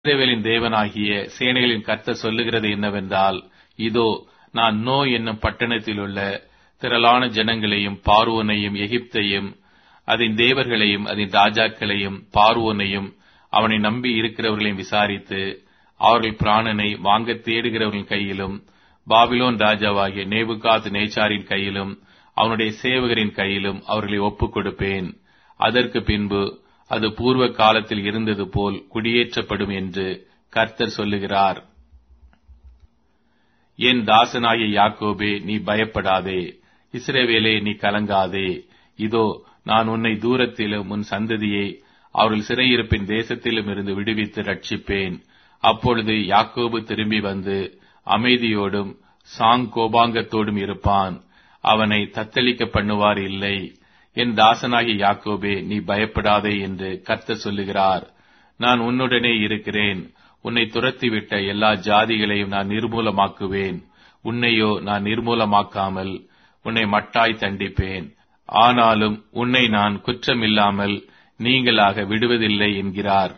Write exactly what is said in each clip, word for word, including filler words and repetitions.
இஸ்ரவேலின் தேவனாகிய சேனைகளின் கர்த்தர் சொல்லுகிறது என்னவென்றால், இதோ, நான் நோ என்னும் பட்டணத்திலுள்ள திரளான ஜனங்களையும் பார்வோனையும் எகிப்தையும் அதன் தேவர்களையும் அதன் ராஜாக்களையும் பார்வோனையும் அவனை நம்பி இருக்கிறவர்களையும் விசாரித்து அவர்கள் பிராணனை வாங்க தேடுகிறவர்களின் கையிலும் பாபிலோன் ராஜாவாகிய நேபுகாத் நேச்சாரின் கையிலும் அவனுடைய சேவகரின் கையிலும் அவர்களை ஒப்புக் கொடுப்பேன். அதற்கு பின்பு அது பூர்வ காலத்தில் இருந்தது போல் குடியேற்றப்படும் என்று கர்த்தர் சொல்லுகிறார். என் தாசனாகிய யாக்கோபே, நீ பயப்படாதே. இஸ்ரவேலே, நீ கலங்காதே. இதோ, நான் உன்னை தூரத்திலும் உன் சந்ததியை அவர்கள் சிறையிருப்பின் தேசத்திலும் இருந்து விடுவித்து ரட்சிப்பேன். அப்பொழுது யாக்கோபு திரும்பி வந்து அமைதியோடும் சாங்கோபாங்கத்தோடும் இருப்பான். அவனை தத்தளிக்க பண்ணுவார் இல்லை. என் தாசனாகிய யாக்கோபே, நீ பயப்படாதே என்று கர்த்தர் சொல்லுகிறார். நான் உன்னுடனே இருக்கிறேன். உன்னை துரத்திவிட்ட எல்லா ஜாதிகளையும் நான் நிர்மூலமாக்குவேன். உன்னையோ நான் நிர்மூலமாக்காமல் உன்னை மட்டாய் தண்டிப்பேன். ஆனாலும் உன்னை நான் குற்றமில்லாமல் நீங்களாக விடுவதில்லை என்கிறார்.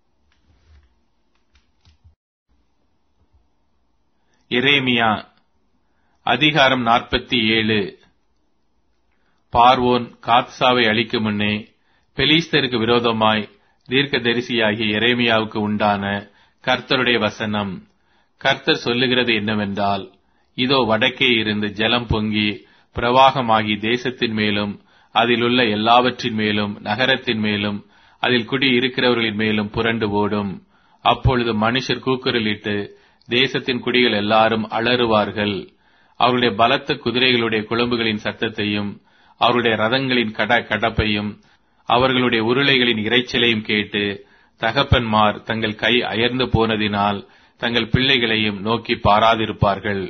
எரேமியா அதிகாரம் நாற்பத்தி ஏழு. பார்வோன் காத்சாவை அழிக்கும் முன்னே பெலிஸ்தருக்கு விரோதமாய் தீர்க்கதரிசியாகிய எரேமியாவுக்கு உண்டான கர்த்தருடைய வசனம். கர்த்தர் சொல்லுகிறது என்னவென்றால், இதோ, வடக்கே இருந்து ஜலம் பொங்கி பிரவாகமாகி தேசத்தின் மேலும் அதிலுள்ள எல்லாவற்றின் மேலும் நகரத்தின் மேலும் அதில் குடி இருக்கிறவர்களின் மேலும் புரண்டு ஓடும். அப்பொழுது மனுஷர் கூக்குரலிட்டு தேசத்தின் குடிகள் எல்லாரும் அலறுவார்கள். அவருடைய பலத்த குதிரைகளுடைய குளம்புகளின் சத்தத்தையும் அவருடைய ரதங்களின் கட கடப்பையும் அவர்களுடைய உருளைகளின் இரைச்சலையும் கேட்டு தகப்பன்மார் தங்கள் கை அயர்ந்து போனதினால் தங்கள் பிள்ளைகளையும் நோக்கி பாராதிருப்பார்கள்.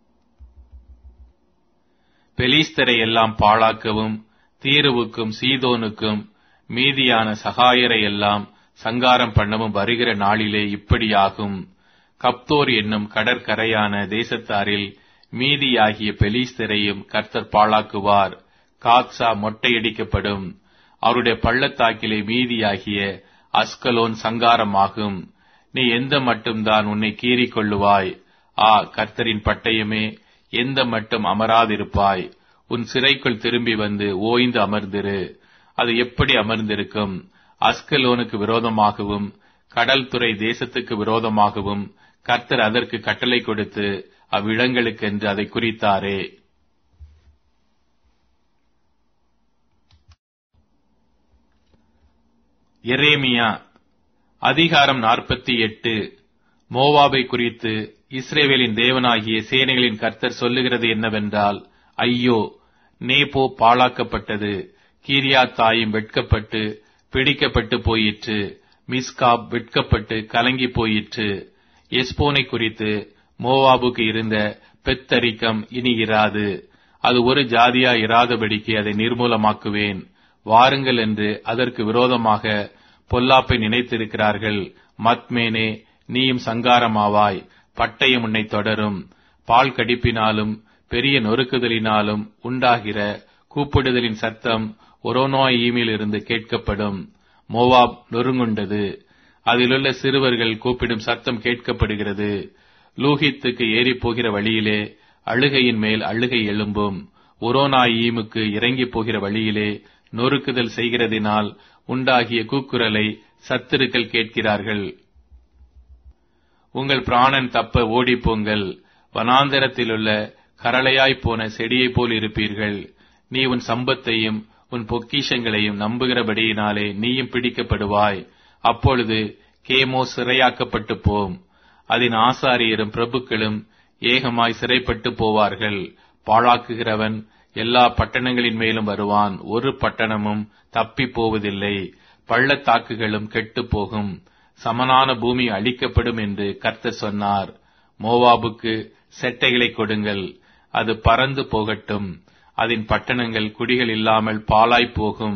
பெலிஸ்தரை எல்லாம் பாழாக்கவும் தீருவுக்கும் சீதோனுக்கும் மீதியான சகாயரை எல்லாம் சங்காரம் பண்ணவும் வருகிற நாளிலே இப்படியாகும். கப்தோர் என்னும் கடற்கரையான தேசத்தாரில் மீதியாகிய பெலிஸ்தரையும் கர்த்தர் பாழாக்குவார். காத்சா மொட்டையடிக்கப்படும். அவருடைய பள்ளத்தாக்கிலே மீதியாகிய அஸ்கலோன் சங்காரமாகும். நீ எந்த மட்டும்தான் உன்னை கீறிக் கொள்ளுவாய்? ஆ, கர்த்தரின் பட்டயமே, எந்த மட்டும் அமராதிருப்பாய்? உன் சிறைக்குள் திரும்பி வந்து ஓய்ந்து அமர்ந்திரு. அது எப்படி அமர்ந்திருக்கும்? அஸ்கலோனுக்கு விரோதமாகவும் கடல் துறை தேசத்துக்கு விரோதமாகவும் கர்த்தர் அதற்கு கட்டளை கொடுத்து அவ்விடங்களுக்கென்று அதை குறித்தாரே. எரேமியா அதிகாரம் நாற்பத்தி எட்டு. மோவாபை குறித்து இஸ்ரவேலின் தேவனாகிய சேனைகளின் கர்த்தர் சொல்லுகிறது என்னவென்றால், ஐயோ, நேபோ பாழாக்கப்பட்டது. கீரியாத்தாயும் வெட்கப்பட்டு பிடிக்கப்பட்டு போயிற்று. மிஸ்காப் வெட்கப்பட்டு கலங்கி போயிற்று. எஸ்போனை குறித்து மோவாபுக்கு இருந்த பெத்தரிக்கம் இனி இராது. அது ஒரு ஜாதியா இராதபடிக்கு அதை நிர்மூலமாக்குவேன். வாருங்கள் என்று அதற்கு விரோதமாக பொல்லாப்பை நினைத்திருக்கிறார்கள். மத்மேனே, நீயும் சங்காரமாவாய். பட்டயம் உன்னை தொடரும். பால் கடிப்பினாலும் பெரிய நொறுக்குதலினாலும் உண்டாகிற கூப்பிடுதலின் சத்தம் ஒரோனோயீமில் இருந்து கேட்கப்படும். மோவாப் நொறுங்குண்டது. அதிலுள்ள சிறுவர்கள் கூப்பிடும் சத்தம் கேட்கப்படுகிறது. லூஹித்துக்கு ஏறி போகிற வழியிலே அழுகையின் மேல் அழுகை எழும்பும். ஒரோனாயீமுக்கு இறங்கி போகிற வழியிலே நொறுக்குதல் செய்கிறதினால் உண்டாகிய கூக்குரலை சத்துருக்கள் கேட்கிறார்கள். உங்கள் பிராணன் தப்ப ஓடிப்போங்கள். வனாந்தரத்திலுள்ள கரளையாய்ப் போன செடியைப் போல் இருப்பீர்கள். நீ உன் சம்பத்தையும் உன் பொக்கிஷங்களையும் நம்புகிறபடியினாலே நீயும் பிடிக்கப்படுவாய். அப்பொழுது கேமோ சிறையாக்கப்பட்டு போம். அதன் ஆசாரியரும் பிரபுக்களும் ஏகமாய் சிறைப்பட்டு போவார்கள். பாழாக்குகிறவன் எல்லா பட்டணங்களின் மேலும் வருவான். ஒரு பட்டணமும் தப்பி போவதில்லை. பள்ளத்தாக்குகளும் கெட்டு போகும். சமனான பூமி அழிக்கப்படும் என்று கர்த்தர் சொன்னார். மோவாபுக்கு செட்டைகளை கொடுங்கள். அது பறந்து போகட்டும். அதன் பட்டணங்கள் குடிகள் இல்லாமல் பாழாய் போகும்.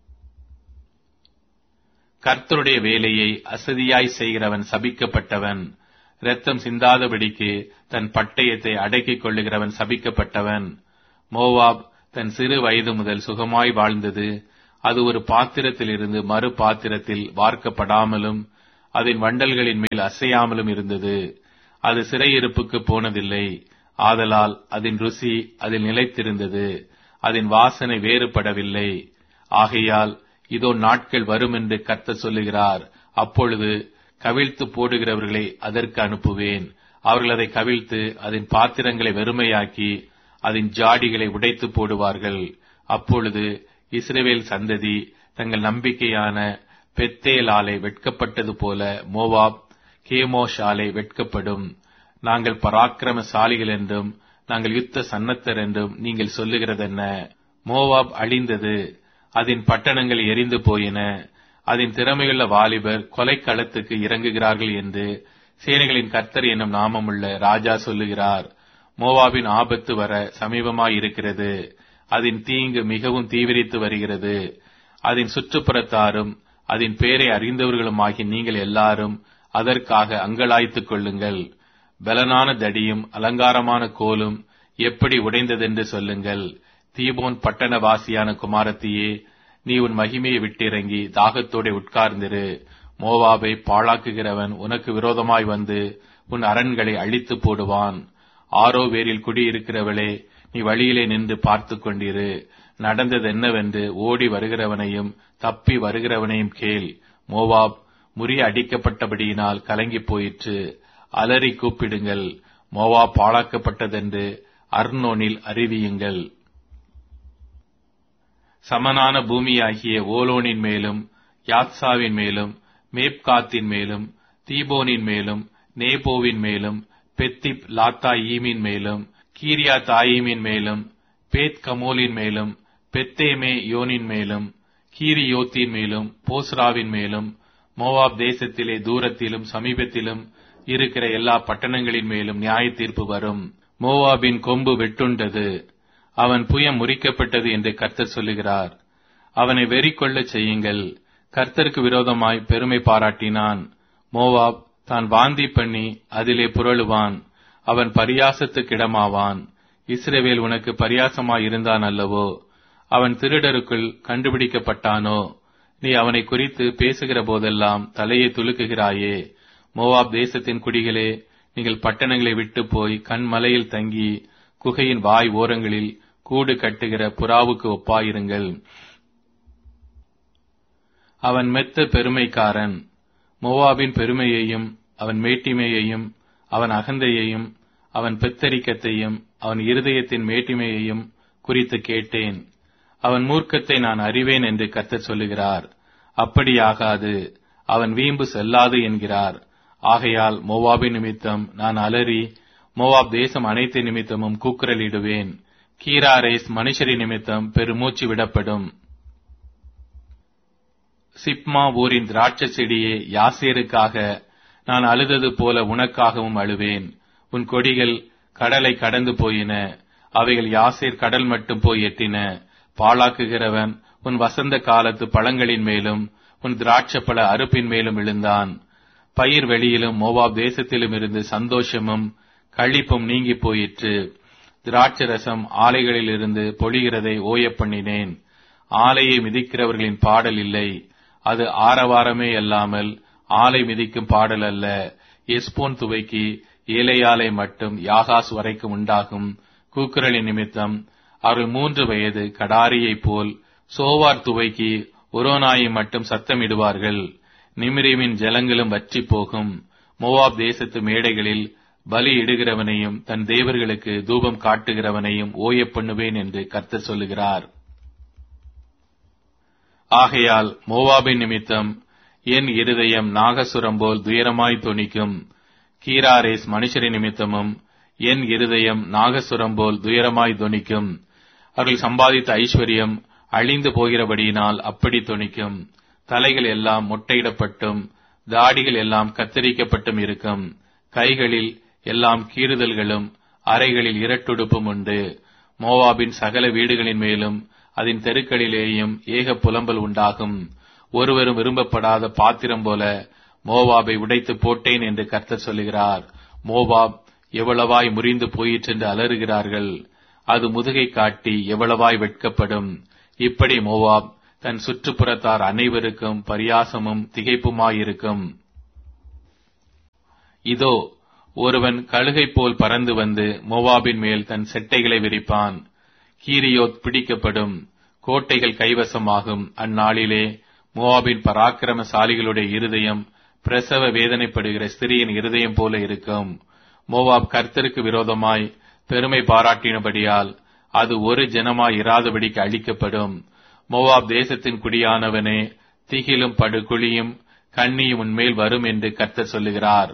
கர்த்தருடைய வேலையை அசதியாய் செய்கிறவன் சபிக்கப்பட்டவன். இரத்தம் சிந்தாதபடிக்கு தன் பட்டயத்தை அடக்கிக் கொள்ளுகிறவன் சபிக்கப்பட்டவன். மோவாப் தன் சிறு வயது முதல் சுகமாய் வாழ்ந்தது. அது ஒரு பாத்திரத்திலிருந்து மறு பாத்திரத்தில் வார்க்கப்படாமலும் அதன் வண்டல்களின் மேல் அசையாமலும் இருந்தது. அது சிறையிருப்புக்கு போனதில்லை. ஆதலால் அதன் ருசி அதில் நிலைத்திருந்தது. அதன் வாசனை வேறுபடவில்லை. ஆகையால் இதோ நாட்கள் வரும் என்று கர்த்தர் சொல்லுகிறார். அப்பொழுது கவிழ்த்து போடுகிறவர்களை அதற்கு அனுப்புவேன். அவர்கள் அதை கவிழ்த்து அதன் பாத்திரங்களை வெறுமையாக்கி அதன் ஜாடிகளை உடைத்து போடுவார்கள். அப்பொழுது இஸ்ரவேல் சந்ததி தங்கள் நம்பிக்கையான பெத்தேலாலை வெட்கப்பட்டது போல மோவாப் கேமோஷாலை வெட்கப்படும். நாங்கள் பராக்கிரமசாலிகள் என்றும் நாங்கள் யுத்த சன்னத்தர் என்றும் நீங்கள் சொல்லுகிறதென்ன? மோவாப் அழிந்தது, அதன் பட்டணங்கள் எரிந்து போயின, அதன் திறமையுள்ள வாலிபர் கொலைக்களத்துக்கு இறங்குகிறார்கள் என்று சேனைகளின் கர்த்தர் என்னும் நாமமுள்ள ராஜா சொல்லுகிறார். மோவாபின் ஆபத்து வர சமீபமாயிருக்கிறது. அதன் தீங்கு மிகவும் தீவிரித்து வருகிறது. அதன் சுற்றுப்புறத்தாரும் அதன் பேரை அறிந்தவர்களுமாகி நீங்கள் எல்லாரும் அதற்காக அங்கலாய்த்துக் கொள்ளுங்கள். பலனான தடியும் அலங்காரமான கோலும் எப்படி உடைந்ததென்று சொல்லுங்கள். தீபோன் பட்டணவாசியான குமாரத்தியே, நீ உன் மகிமையை விட்டிறங்கி தாகத்தோടെ உட்கார்ந்திரு. மோவாபை பாழாக்குகிறவன் உனக்கு விரோதமாய் வந்து உன் அரண்களை அழித்து போடுவான். ஆரோ வேரில் குடியிருக்கிறவளே, நீ வழியிலே நின்று பார்த்து கொண்டிரு. நடந்தது என்னவென்று ஓடி வருகிறவனையும் தப்பி வருகிறவனையும் கேள். மோவாப் முறிய அடிக்கப்பட்டபடியினால் கலங்கி போயிற்று. அலறி கூப்பிடுங்கள். மோவாப் பாழாக்கப்பட்டதென்று அர்னோனில் அறிவியுங்கள். சமனான பூமியாகிய ஓலோனின் மேலும் யாத்சாவின் மேலும் மேப்காத்தின் மேலும் தீபோனின் மேலும் நேபோவின் மேலும் பெத்திப் லாத்தாயீமின் மேலும் கீரியாத்தாயீமின் மேலும் பேத் கமோலின் மேலும் பெத்தேமே யோனின் மேலும் கீரியோத்தின் மேலும் போஸ்ராவின் மேலும் மோவாப் தேசத்திலே தூரத்திலும் சமீபத்திலும் இருக்கிற எல்லா பட்டணங்களின் மேலும் நியாய தீர்ப்பு வரும். மோவாபின் கொம்பு வெட்டுண்டது, அவன் புயம் முறிக்கப்பட்டது என்று கர்த்தர் சொல்லுகிறார். அவனை வெறி கொள்ளச் செய்யுங்கள். கர்த்தருக்கு விரோதமாய் பெருமை பாராட்டினான். மோவாப் தான் வாந்தி பண்ணி அதிலே புரளுவான். அவன் பரியாசத்துக்கிடமாவான். இஸ்ரவேல் உனக்கு பரியாசமாய் இருந்தான் அல்லவோ? அவன் திருடருக்குள் கண்டுபிடிக்கப்பட்டானோ? நீ அவனை குறித்து பேசுகிற போதெல்லாம் தலையை துலுக்குகிறாயே. மோவாப் தேசத்தின் குடிகளே, நீங்கள் பட்டணங்களை விட்டு போய் கண்மலையில் தங்கி குகையின் வாய் ஓரங்களில் கூடு கட்டுகிற புறாவுக்கு ஒப்பாயிருங்கள். அவன் மெத்த பெருமைக்காரன். மோவாபின் பெருமையையும் அவன் மேட்டிமையையும் அவன் அகந்தையையும் அவன் பெத்தரிக்கத்தையும் அவன் இருதயத்தின் மேட்டிமையையும் குறித்து கேட்டேன். அவன் மூர்க்கத்தை நான் அறிவேன் என்று கர்த்தர் சொல்லுகிறார். அப்படியாகாது, அவன் வீம்பு செல்லாது என்கிறார். ஆகையால் மோவாபின் நிமித்தம் நான் அலறி மோவாப் தேசம் அனைத்து நிமித்தமும் கூக்குரலிடுவேன். கீராரேஸ் மனுஷரின் நிமித்தம் பெருமூச்சு விடப்படும். சிப்மா ஊரின் திராட்சை செடியே, யாசேருக்காக நான் அழுதது போல உனக்காகவும் அழுவேன். உன் கொடிகள் கடலை கடந்து போயின, அவைகள் யாசேர் கடல் மட்டும் போய் எட்டின. பாழாக்குகிறவன் உன் வசந்த காலத்து பழங்களின் மேலும் உன் திராட்சை பழ அறுப்பின் மேலும் விழுந்தான். பயிர் வெளியிலும் மோவாப் தேசத்திலும் இருந்து சந்தோஷமும் களிப்பும் நீங்கி போயிற்று. திராட்சை ரசம் ஆலைகளில் இருந்து பொழிகிறதை ஓய பண்ணினேன். ஆலையை மிதிக்கிறவர்களின் பாடல் இல்லை, அது ஆரவாரமே அல்லாமல் ஆலை மிதிக்கும் பாடல் அல்ல. எஸ்போன் துவைக்கு ஏலையாலை மட்டும் யாகாஸ் வரைக்கும் உண்டாகும் கூக்குரலின் நிமித்தம் அவர்கள் மூன்று வயது கடாரியைப் போல் சோவார் துவைக்கு ஒரோனாயை மட்டும் சத்தமிடுவார்கள். நிமிரீமின் ஜலங்களும் வற்றி போகும். மோவாப் தேசத்து மேடைகளில் பலி இடுகிறவனையும் தன் தேவர்களுக்கு தூபம் காட்டுகிறவனையும் ஓய பண்ணுவேன் என்று கர்த்தர் சொல்லுகிறார். ஆகையால் மோவாபின் நிமித்தம் என் இருதயம் நாகசுரம் போல் துயரமாய் தொனிக்கும். கீராரேஸ் மனுஷரின் நிமித்தமும் என் இருதயம் நாகசுரம் போல் துயரமாய் தொனிக்கும். அவர்கள் சம்பாதித்த ஐஸ்வர்யம் அழிந்து போகிறபடியினால் அப்படி தொனிக்கும். தலைகள் எல்லாம் மொட்டையிடப்பட்டும் தாடிகள் எல்லாம் கத்தரிக்கப்பட்டும் இருக்கும். கைகளில் எல்லாம் கீறுதல்களும் அறைகளில் இரட்டுடுப்பும் உண்டு. மோவாபின் சகல வீடுகளின் மேலும் அதன் தெருக்களிலேயும் ஏக புலம்பல் உண்டாகும். ஒருவரும் விரும்பப்படாத பாத்திரம் போல மோவாபை உடைத்து போட்டேன் என்று கர்த்தர் சொல்லுகிறார். மோவாப் எவ்வளவாய் முறிந்து போயிற்றென்று அலறுகிறார்கள். அது முதுகை காட்டி எவ்வளவாய் வெட்கப்படும். இப்படி மோவாப் தன் சுற்றுப்புறத்தார் அனைவருக்கும் பரியாசமும் திகைப்புமாயிருக்கும். இதோ, ஒருவன் கழுகை போல் பறந்து வந்து மோவாபின் மேல் தன் செட்டைகளை விரிப்பான். கீரியோத் பிடிக்கப்படும், கோட்டைகள் கைவசமாகும். அந்நாளிலே மோவாபின் பராக்கிரமசாலிகளுடைய இருதயம் பிரசவ வேதனைப்படுகிற ஸ்திரியின் இருதயம் போல இருக்கும். மோவாப் கர்த்தருக்கு விரோதமாய் பெருமை பாராட்டினபடியால் அது ஒரு ஜனமாய் இராதபடிக்கு அழிக்கப்படும். மோவாப் தேசத்தின் குடியானவனே, திகிலும் படுகுழியும் கண்ணியும் உன்மேல் வரும் என்று கர்த்தர் சொல்லுகிறார்.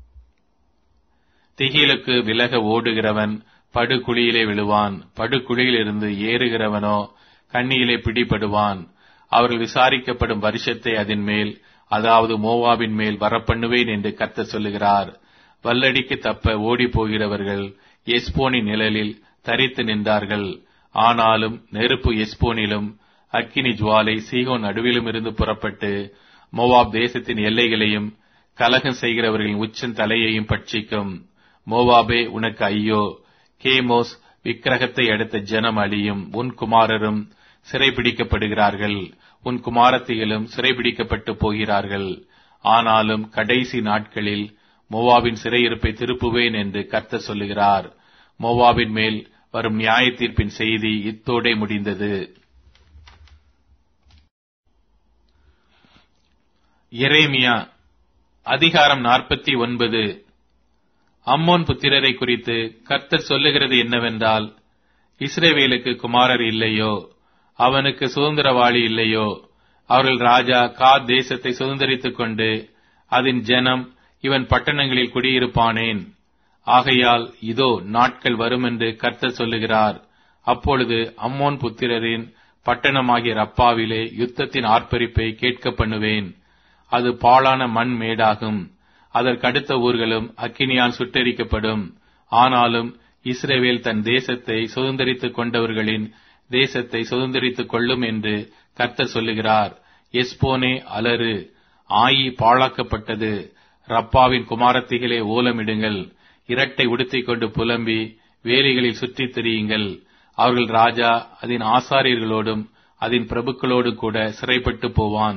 திகிலுக்கு விலக ஓடுகிறவன் படுகுழியிலே விழுவான். படுகுழியிலிருந்து ஏறுகிறவனோ கண்ணியிலே பிடிபடுவான். அவர்கள் விசாரிக்கப்படும் வருஷத்தை அதன் மேல், அதாவது மோவாபின் மேல் வரப்பண்ணுவேன் என்று கர்த்தர் சொல்லுகிறார். வல்லடிக்கு தப்ப ஓடி போகிறவர்கள் எஸ்போனின் நிழலில் தரித்து நின்றார்கள். ஆனாலும் நெருப்பு எஸ்போனிலும் அக்கினி ஜுவாலை சீகோன் நடுவிலும் இருந்து புறப்பட்டு மோவாப் தேசத்தின் எல்லைகளையும் கலகம் செய்கிறவர்களின் உச்சன் தலையையும் பட்சிக்கும். மோவாபே, உனக்கு ஐயோ! கேமோஸ் விக்கிரகத்தை அடுத்த ஜனம் அழியும். உன் குமாரரும் சிறைபிடிக்கப்படுகிறார்கள், உன் குமாரத்திகளும் சிறைபிடிக்கப்பட்டு போகிறார்கள். ஆனாலும் கடைசி நாட்களில் மோவாபின் சிறையிருப்பை திருப்புவேன் என்று கர்த்தர் சொல்லுகிறார். மோவாபின் மேல் வரும் நியாய தீர்ப்பின் செய்தி இத்தோடே முடிந்தது. எரேமியா அதிகாரம் நாற்பத்தி ஒன்பது. அம்மோன் புத்திரரை குறித்து கர்த்தர் சொல்லுகிறது என்னவென்றால், இஸ்ரவேலுக்கு குமாரர் இல்லையோ? அவனுக்கு சுதந்திரவாளி இல்லையோ? அவர்கள் ராஜா காத் தேசத்தை சுதந்திரித்துக் கொண்டு அதன் ஜனம் இவன் பட்டணங்களில் குடியிருப்பானேன்? ஆகையால் இதோ நாட்கள் வரும் என்று கர்த்தர் சொல்லுகிறார். அப்பொழுது அம்மோன் புத்திரரின் பட்டணமாகிய ரப்பாவிலே யுத்தத்தின் ஆர்ப்பரிப்பை கேட்க பண்ணுவேன். அது பாழான மண் மேடாகும். அதற்கடுத்த ஊர்களும் அக்கினியால் சுட்டெரிக்கப்படும். ஆனாலும் இஸ்ரவேல் தன் தேசத்தை சுதந்திரித்துக் கொண்டவர்களின் தேசத்தை சுதந்திரித்துக் கொள்ளும் என்று கர்த்தர் சொல்லுகிறார். எஸ்போனே அலறு, ஆயி பாழாக்கப்பட்டது. ரப்பாவின் குமாரத்திகளே ஓலமிடுங்கள். இரட்டை உடுத்திக் கொண்டு புலம்பி வேலிகளில் சுற்றித் திரியுங்கள். அவர்கள் ராஜா அதன் ஆசாரியர்களோடும் அதன் பிரபுக்களோடும் கூட சிறைப்பட்டு போவான்.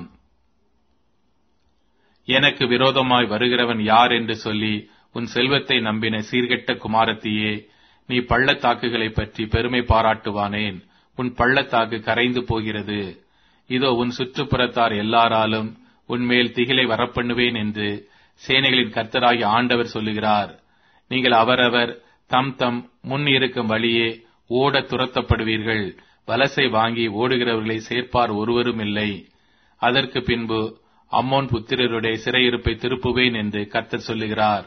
எனக்கு விரோதமாய் வருகிறவன் யார் என்று சொல்லி உன் செல்வத்தை நம்பின சீர்கெட்ட குமாரத்தியே, நீ பள்ளத்தாக்குகளை பற்றி பெருமை பாராட்டுவானேன்? உன் பள்ளத்தாக்கு கரைந்து போகிறது. இதோ உன் சுற்றுப்புறத்தார் எல்லாராலும் உன்மேல் திகிலை வரப்பண்ணுவேன் என்று சேனைகளின் கர்த்தராகிய ஆண்டவர் சொல்லுகிறார். நீங்கள் அவரவர் தம் தம் முன் இருக்கும் வழியே ஓட துரத்தப்படுவீர்கள். வலசை வாங்கி ஓடுகிறவர்களை சேர்ப்பார் ஒருவரும் இல்லை. அதற்கு பின்பு அம்மோன் புத்திரருடைய சிறையிருப்பை திருப்புவேன் என்று கர்த்தர் சொல்லுகிறார்.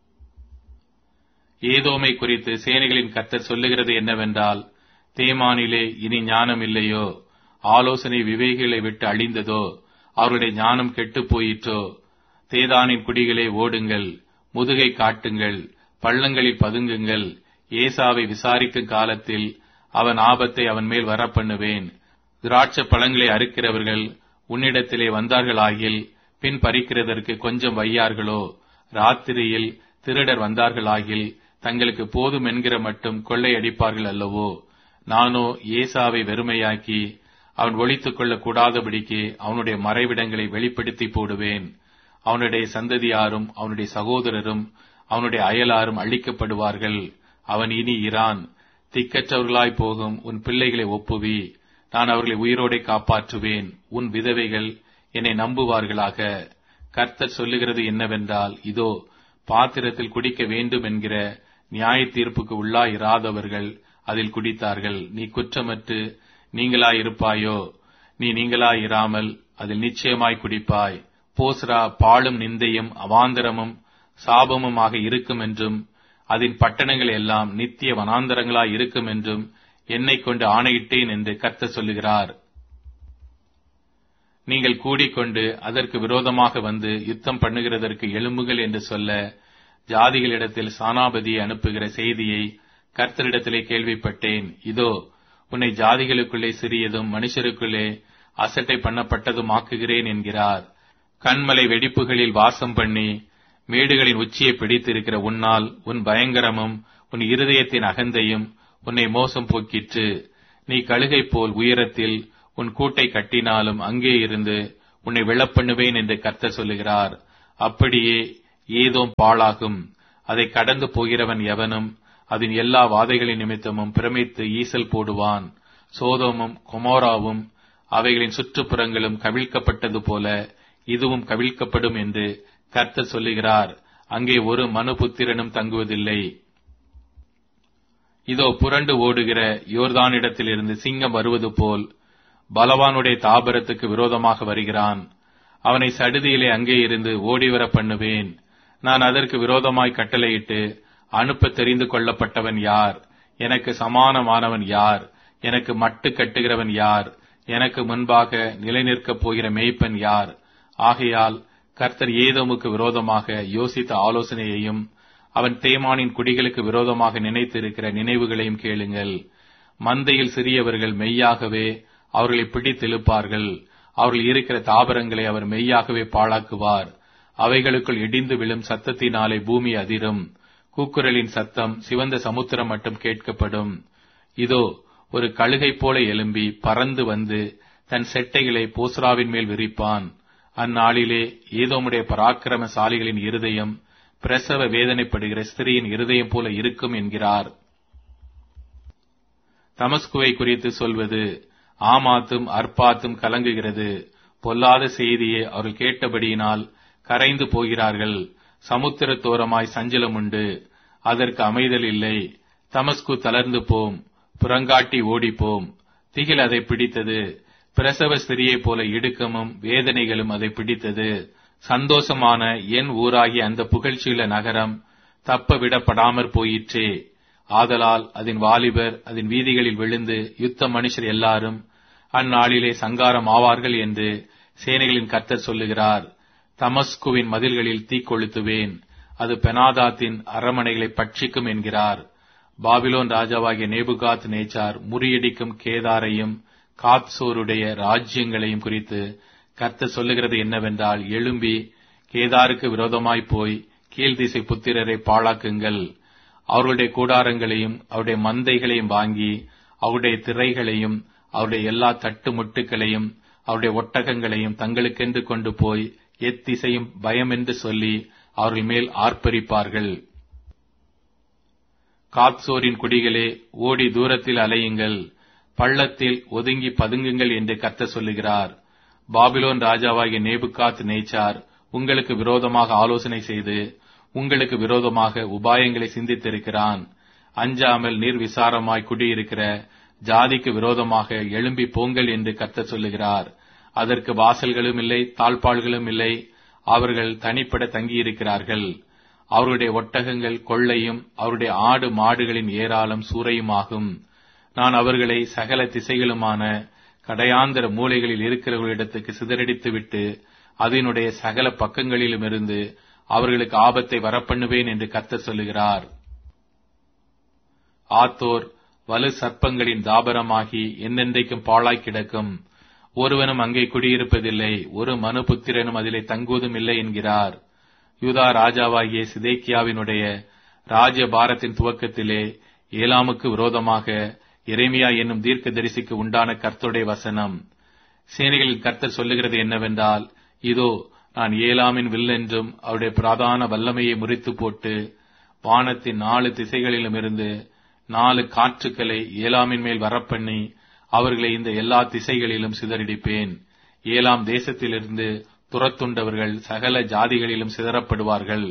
ஏதோமை குறித்து சேனைகளின் கர்த்தர் சொல்லுகிறது என்னவென்றால், தேமானிலே இனி ஞானம் இல்லையோ? ஆலோசனை விவேகிகளை விட்டு அழிந்ததோ? அவருடைய ஞானம் கெட்டுப் போயிற்றோ? தேதானின் குடிகளே ஓடுங்கள், முதுகை காட்டுங்கள், பள்ளங்களில் பதுங்குங்கள். ஏசாவை விசாரிக்கும் காலத்தில் அவன் ஆபத்தை அவன் மேல் வரப்பண்ணுவேன். திராட்சை பழங்களை அறுக்கிறவர்கள் உன்னிடத்திலே வந்தார்களாகில் பின் பறிக்கிறதற்கு கொஞ்சம் வையார்களோ? ராத்திரியில் திருடர் வந்தார்களாகில் தங்களுக்கு போதும் என்கிற மட்டும் கொள்ளையடிப்பார்கள் அல்லவோ? நானோ ஏசாவை வெறுமையாக்கி அவன் ஒளித்துக் கொள்ள கூடாதபடிக்கு அவனுடைய மறைவிடங்களை வெளிப்படுத்தி போடுவேன். அவனுடைய சந்ததியாரும் அவனுடைய சகோதரரும் அவனுடைய அயலாரும் அழிக்கப்படுவார்கள். அவன் இனி இரான். திக்கற்றவர்களாய் போகும் உன் பிள்ளைகளை ஒப்புவி. நான் அவர்களை உயிரோடே காப்பாற்றுவேன். உன் விதவைகள் என்னை நம்புவார்களாக. கர்த்தர் சொல்லுகிறது என்னவென்றால், இதோ பாத்திரத்தில் குடிக்க வேண்டும் என்கிற நியாய தீர்ப்புக்கு உள்ளாயிராதவர்கள் அதில் குடித்தார்கள். நீ குற்றமற்று நீங்களாயிருப்பாயோ? நீ நீங்களாயிராமல் அதில் நிச்சயமாய் குடிப்பாய். போஸ்ரா பாழும் நிந்தையும் அவாந்தரமும் சாபமுமாக இருக்கும் என்றும் அதன் பட்டணங்கள் எல்லாம் நித்திய வனாந்தரங்களாய் இருக்கும் என்றும் என்னை கொண்டு ஆணையிட்டேன் என்று கர்த்தர் சொல்லுகிறார். நீங்கள் கூடிக்கொண்டு அதற்கு விரோதமாக வந்து யுத்தம் பண்ணுகிறதற்கு எழும்புகள் என்று சொல்ல ஜாதிகளிடத்தில் சானாபதியை அனுப்புகிற செய்தியை கர்த்தரிடத்திலே கேள்விப்பட்டேன். இதோ உன்னை ஜாதிகளுக்குள்ளே சிறியதும் மனுஷருக்குள்ளே அசட்டை பண்ணப்பட்டதுமாக்குகிறேன் என்கிறார். கண்மலை வெடிப்புகளில் வாசம் பண்ணி மேடுகளின் உச்சியை பிடித்திருக்கிற உன்னால் உன் பயங்கரமும் உன் இருதயத்தின் அகந்தையும் உன்னை மோசம் போக்கிற்று. நீ கழுகை போல் உயரத்தில் உன் கூட்டை கட்டினாலும் அங்கே இருந்து உன்னை விழப்பண்ணுவேன் என்று கர்த்தர் சொல்லுகிறார். அப்படியே ஏதோம் பாழாகும். அதை கடந்து போகிறவன் எவனும் அதன் எல்லா வாதைகளின் நிமித்தமும் பிரமித்து ஈசல் போடுவான். சோதோமும் கொமோராவும் அவைகளின் சுற்றுப்புறங்களும் கவிழ்க்கப்பட்டது போல இதுவும் கவிழ்க்கப்படும் என்று கர்த்தர் சொல்லுகிறார். அங்கே ஒரு மனுபுத்திரனும் தங்குவதில்லை. இதோ புரண்டு ஓடுகிற யோர்தானிடத்திலிருந்து சிங்கம் வருவது போல் பலவானுடைய தாபரத்துக்கு விரோதமாக வருகிறான். அவனை சடுதியிலே அங்கே இருந்து ஓடிவர பண்ணுவேன். நான் அதற்கு விரோதமாய் கட்டளையிட்டு அனுப்ப தெரிந்து கொள்ளப்பட்டவன் யார்? எனக்கு சமானமானவன் யார்? எனக்கு மட்டு கட்டுகிறவன் யார்? எனக்கு முன்பாக நிலைநிற்கப் போகிற மேய்ப்பன் யார்? ஆகையால் கர்த்தர் ஏதோமுக்கு விரோதமாக யோசித்த ஆலோசனையையும் அவன் தேமானின் குடிகளுக்கு விரோதமாக நினைத்திருக்கிற நினைவுகளையும் கேளுங்கள். மந்தையில் சிறியவர்கள் மெய்யாகவே அவர்களை பிடித்திழுப்பார்கள். அவர்கள் இருக்கிற தாவரங்களை அவர் மெய்யாகவே பாழாக்குவார். அவைகளுக்குள் இடிந்து விழும் சத்தத்தினாலே பூமி அதிரும். கூக்குரலின் சத்தம் சிவந்த சமுத்திரம் மட்டும் கேட்கப்படும். இதோ ஒரு கழுகை போல எழும்பி பறந்து வந்து தன் செட்டைகளை போஸ்ராவின் மேல் விரிப்பான். அந்நாளிலே ஏதோமுடைய பராக்கிரமசாலிகளின் இருதயம் பிரசவ வேதனைப்படுகிற ஸ்திரீயின் இருதயம் போல இருக்கும் என்கிறார். தமஸ்குவை குறித்து சொல்வது, ஆமாத்தும் அர்பாத்தும் கலங்குகிறது. பொல்லாத செய்தியை அவர்கள் கேட்டபடியினால் கரைந்து போகிறார்கள். சமுத்திரத்தோரமாய் சஞ்சலம் உண்டு, அதற்கு அமைதல் இல்லை. தமஸ்கு தளர்ந்து போம், புறங்காட்டி ஓடிப்போம். திகில் அதை பிடித்தது. பிரசவ ஸ்திரியைப் போல இடுக்கமும் வேதனைகளும் அதை பிடித்தது. சந்தோஷமான என் ஊராகிய அந்த புகழ்ச்சியுள்ள நகரம் தப்ப விடப்படாமற் போயிற்றே. ஆதலால் அதன் வாலிபர் அதன் வீதிகளில் விழுந்து யுத்த மனுஷர் எல்லாரும் அந்நாளிலே சங்காரம் ஆவார்கள் என்று சேனைகளின் கர்த்தர் சொல்லுகிறார். தமஸ்குவின் மதில்களில் தீக்கொளுத்துவேன், அது பெனாதாத்தின் அரமனைகளை பட்சிக்கும் என்கிறார். பாபிலோன் ராஜாவாகிய நேபுகாத் நேச்சார் முறியடிக்கும் கேதாரையும் காத்சோருடைய ராஜ்யங்களையும் குறித்து கர்த்தர் சொல்லுகிறது என்னவென்றால், எழும்பி கேதாருக்கு விரோதமாய் போய் கீழ்திசை புத்திரரை பாழாக்குங்கள். அவர்களுடைய கூடாரங்களையும் அவருடைய மந்தைகளையும் வாங்கி அவருடைய திரைகளையும் அவருடைய எல்லா தட்டு முட்டுகளையும் அவருடைய ஒட்டகங்களையும் தங்களுக்கென்று கொண்டு போய் எத்திசையும் பயம் என்று சொல்லி அவர்கள் மேல் ஆர்ப்பரிப்பார்கள். காத்சோரின் குடிகளே, ஓடி தூரத்தில் அலையுங்கள், பள்ளத்தில் ஒதுங்கி பதுங்குங்கள் என்று கர்த்தர் சொல்லுகிறார். பாபிலோன் ராஜாவாகிய நேபுகாத் நேச்சார் உங்களுக்கு விரோதமாக ஆலோசனை செய்து உங்களுக்கு விரோதமாக உபாயங்களை சிந்தித்திருக்கிறான். அஞ்சாமல் நீர் விசாரமாய் குடியிருக்கிற ஜாதிக்கு விரோதமாக எழும்பி போங்கள் என்று கர்த்தர் சொல்லுகிறார். அதற்கு வாசல்களும் இல்லை, தாழ்பாள்களும் இல்லை. அவர்கள் தனிப்பட தங்கியிருக்கிறார்கள். அவருடைய ஒட்டகங்கள் கொள்ளையும் அவருடைய ஆடு மாடுகளின் ஏராளம் சூறையுமாகும். நான் அவர்களை சகல திசைகளுமான கடையாந்தர மூலைகளில் இருக்கிறவர்களிடத்துக்கு சிதறடித்துவிட்டு அதனுடைய சகல பக்கங்களிலுமிருந்து அவர்களுக்கு ஆபத்தை வரப்பண்ணுவேன் என்று கர்த்தர் சொல்லுகிறார். ஆத்தோர் வலு சர்ப்பங்களின் தாபரமாகி என்னென்றைக்கும் பாழாய் கிடக்கும். ஒருவனும் அங்கே குடியிருப்பதில்லை, ஒரு மனுபுத்திரனும் அதிலே தங்குவதும் இல்லை என்கிறார். யூதா ராஜாவாகிய சிதேக்கியாவினுடைய ராஜ்ய பாரத்தின் துவக்கத்திலே ஏலாமுக்கு விரோதமாக எரேமியா என்னும் தீர்க்க தரிசிக்கு உண்டான கர்த்தருடைய வசனம். சேனைகளில் கர்த்தர் சொல்லுகிறது என்னவென்றால், இதோ நான் ஏலாமின் வில்லென்றும் அவருடைய பிரதான வல்லமையை முறித்து போட்டு வானத்தின் நாலு திசைகளிலும் இருந்து நாலு காற்றுக்களை ஏலாமின் மேல் வரப்பண்ணி அவர்களை இந்த எல்லா திசைகளிலும் சிதறடிப்பேன். ஏலாம் தேசத்திலிருந்து துரத்துண்டவர்கள் சகல ஜாதிகளிலும் சிதறப்படுவார்கள்.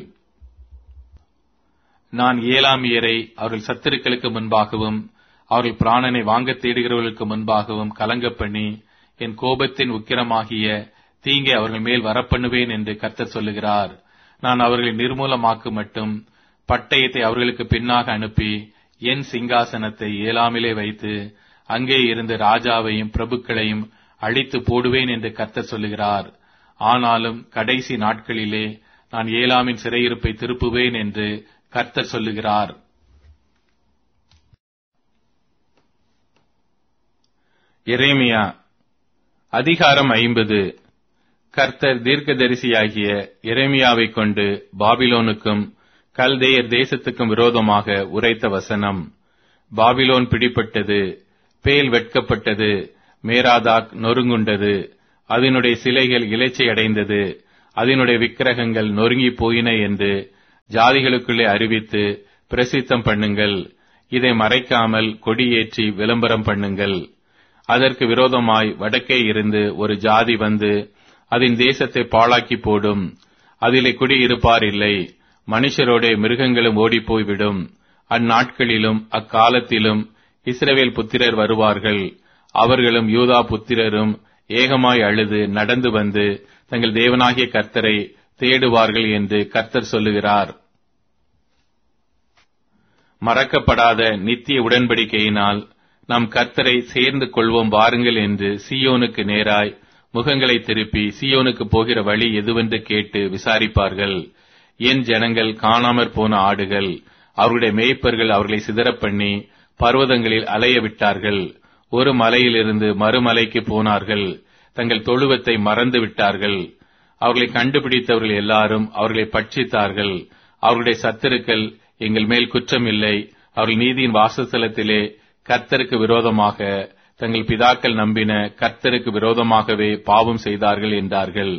நான் ஏலாமியரை அவர்கள் சத்துருக்களுக்கு முன்பாகவும் அவர்கள் பிராணனை வாங்க தேடுகிறவர்களுக்கு முன்பாகவும் கலங்க பண்ணி என் கோபத்தின் உக்கிரமாகிய தீங்கை அவர்கள் மேல் வரப்பண்ணுவேன் என்று கர்த்தர் சொல்லுகிறார். நான் அவர்களை நிர்மூலமாக்கு மட்டும் பட்டயத்தை அவர்களுக்கு பின்னாக அனுப்பி என் சிங்காசனத்தை ஏலாமிலே வைத்து அங்கே இருந்து ராஜாவையும் பிரபுக்களையும் அழித்து போடுவேன் என்று கர்த்தர் சொல்லுகிறார். ஆனாலும் கடைசி நாட்களிலே நான் ஏலாமின் சிறையிருப்பை திருப்புவேன் என்று கர்த்தர் சொல்லுகிறார். எரேமியா அதிகாரம் ஐம்பது. கர்த்தர் தீர்க்கதரிசியாகிய எரேமியாவை கொண்டு பாபிலோனுக்கும் கல்தேயர் தேசத்துக்கும் விரோதமாக உரைத்த வசனம். பாபிலோன் பிடிப்பட்டது, பேல் வெட்கப்பட்டது, மேராதாக் நொறுங்குண்டது, அதனுடைய சிலைகள் இலைச்சை அடைந்தது, அதனுடைய விக்கிரகங்கள் நொறுங்கி போயின என்று ஜாதிகளுக்குள்ளே அறிவித்து பிரசித்தம் பண்ணுங்கள். இதை மறைக்காமல் கொடியேற்றி விளம்பரம் பண்ணுங்கள். அதற்கு விரோதமாய் வடக்கே இருந்து ஒரு ஜாதி வந்து அதன் தேசத்தை பாழாக்கி போடும். அதிலே குடியிருப்பார் இல்லை. மனுஷரோட மிருகங்களும் ஓடிப்போய்விடும். அந்நாட்களிலும் அக்காலத்திலும் இஸ்ரவேல் புத்திரர் வருவார்கள். அவர்களும் யூதா புத்திரரும் ஏகமாய் அழுது நடந்து வந்து தங்கள் தேவனாகிய கர்த்தரை தேடுவார்கள் என்று கர்த்தர் சொல்லுகிறார். மறக்கப்படாத நித்திய உடன்படிக்கையினால் நாம் கர்த்தரை சேர்ந்து கொள்வோம் வாருங்கள் என்று சீயோனுக்கு நேராய் முகங்களை திருப்பி சீயோனுக்கு போகிற வழி எதுவென்று கேட்டு விசாரிப்பார்கள். என் ஜனங்கள் காணாமற் போன ஆடுகள், அவருடைய மேய்ப்பர்கள் அவர்களை சிதறப் பண்ணி பர்வதங்களில் அலைய விட்டார்கள். ஒரு மலையிலிருந்து மறுமலைக்கு போனார்கள். தங்கள் தொழுவத்தை மறந்து விட்டார்கள். அவர்களை கண்டுபிடித்தவர்கள் எல்லாரும் அவர்களை பட்சித்தார்கள். அவர்களுடைய சத்துருக்கள் எங்கள் மேல் குற்றம் இல்லை. அவர்கள் நீதியின் வாசஸ்தலத்திலே கர்த்தருக்கு விரோதமாக தங்கள் பிதாக்கள் நம்பின கர்த்தருக்கு விரோதமாகவே பாவம் செய்தார்கள் என்றார்கள்.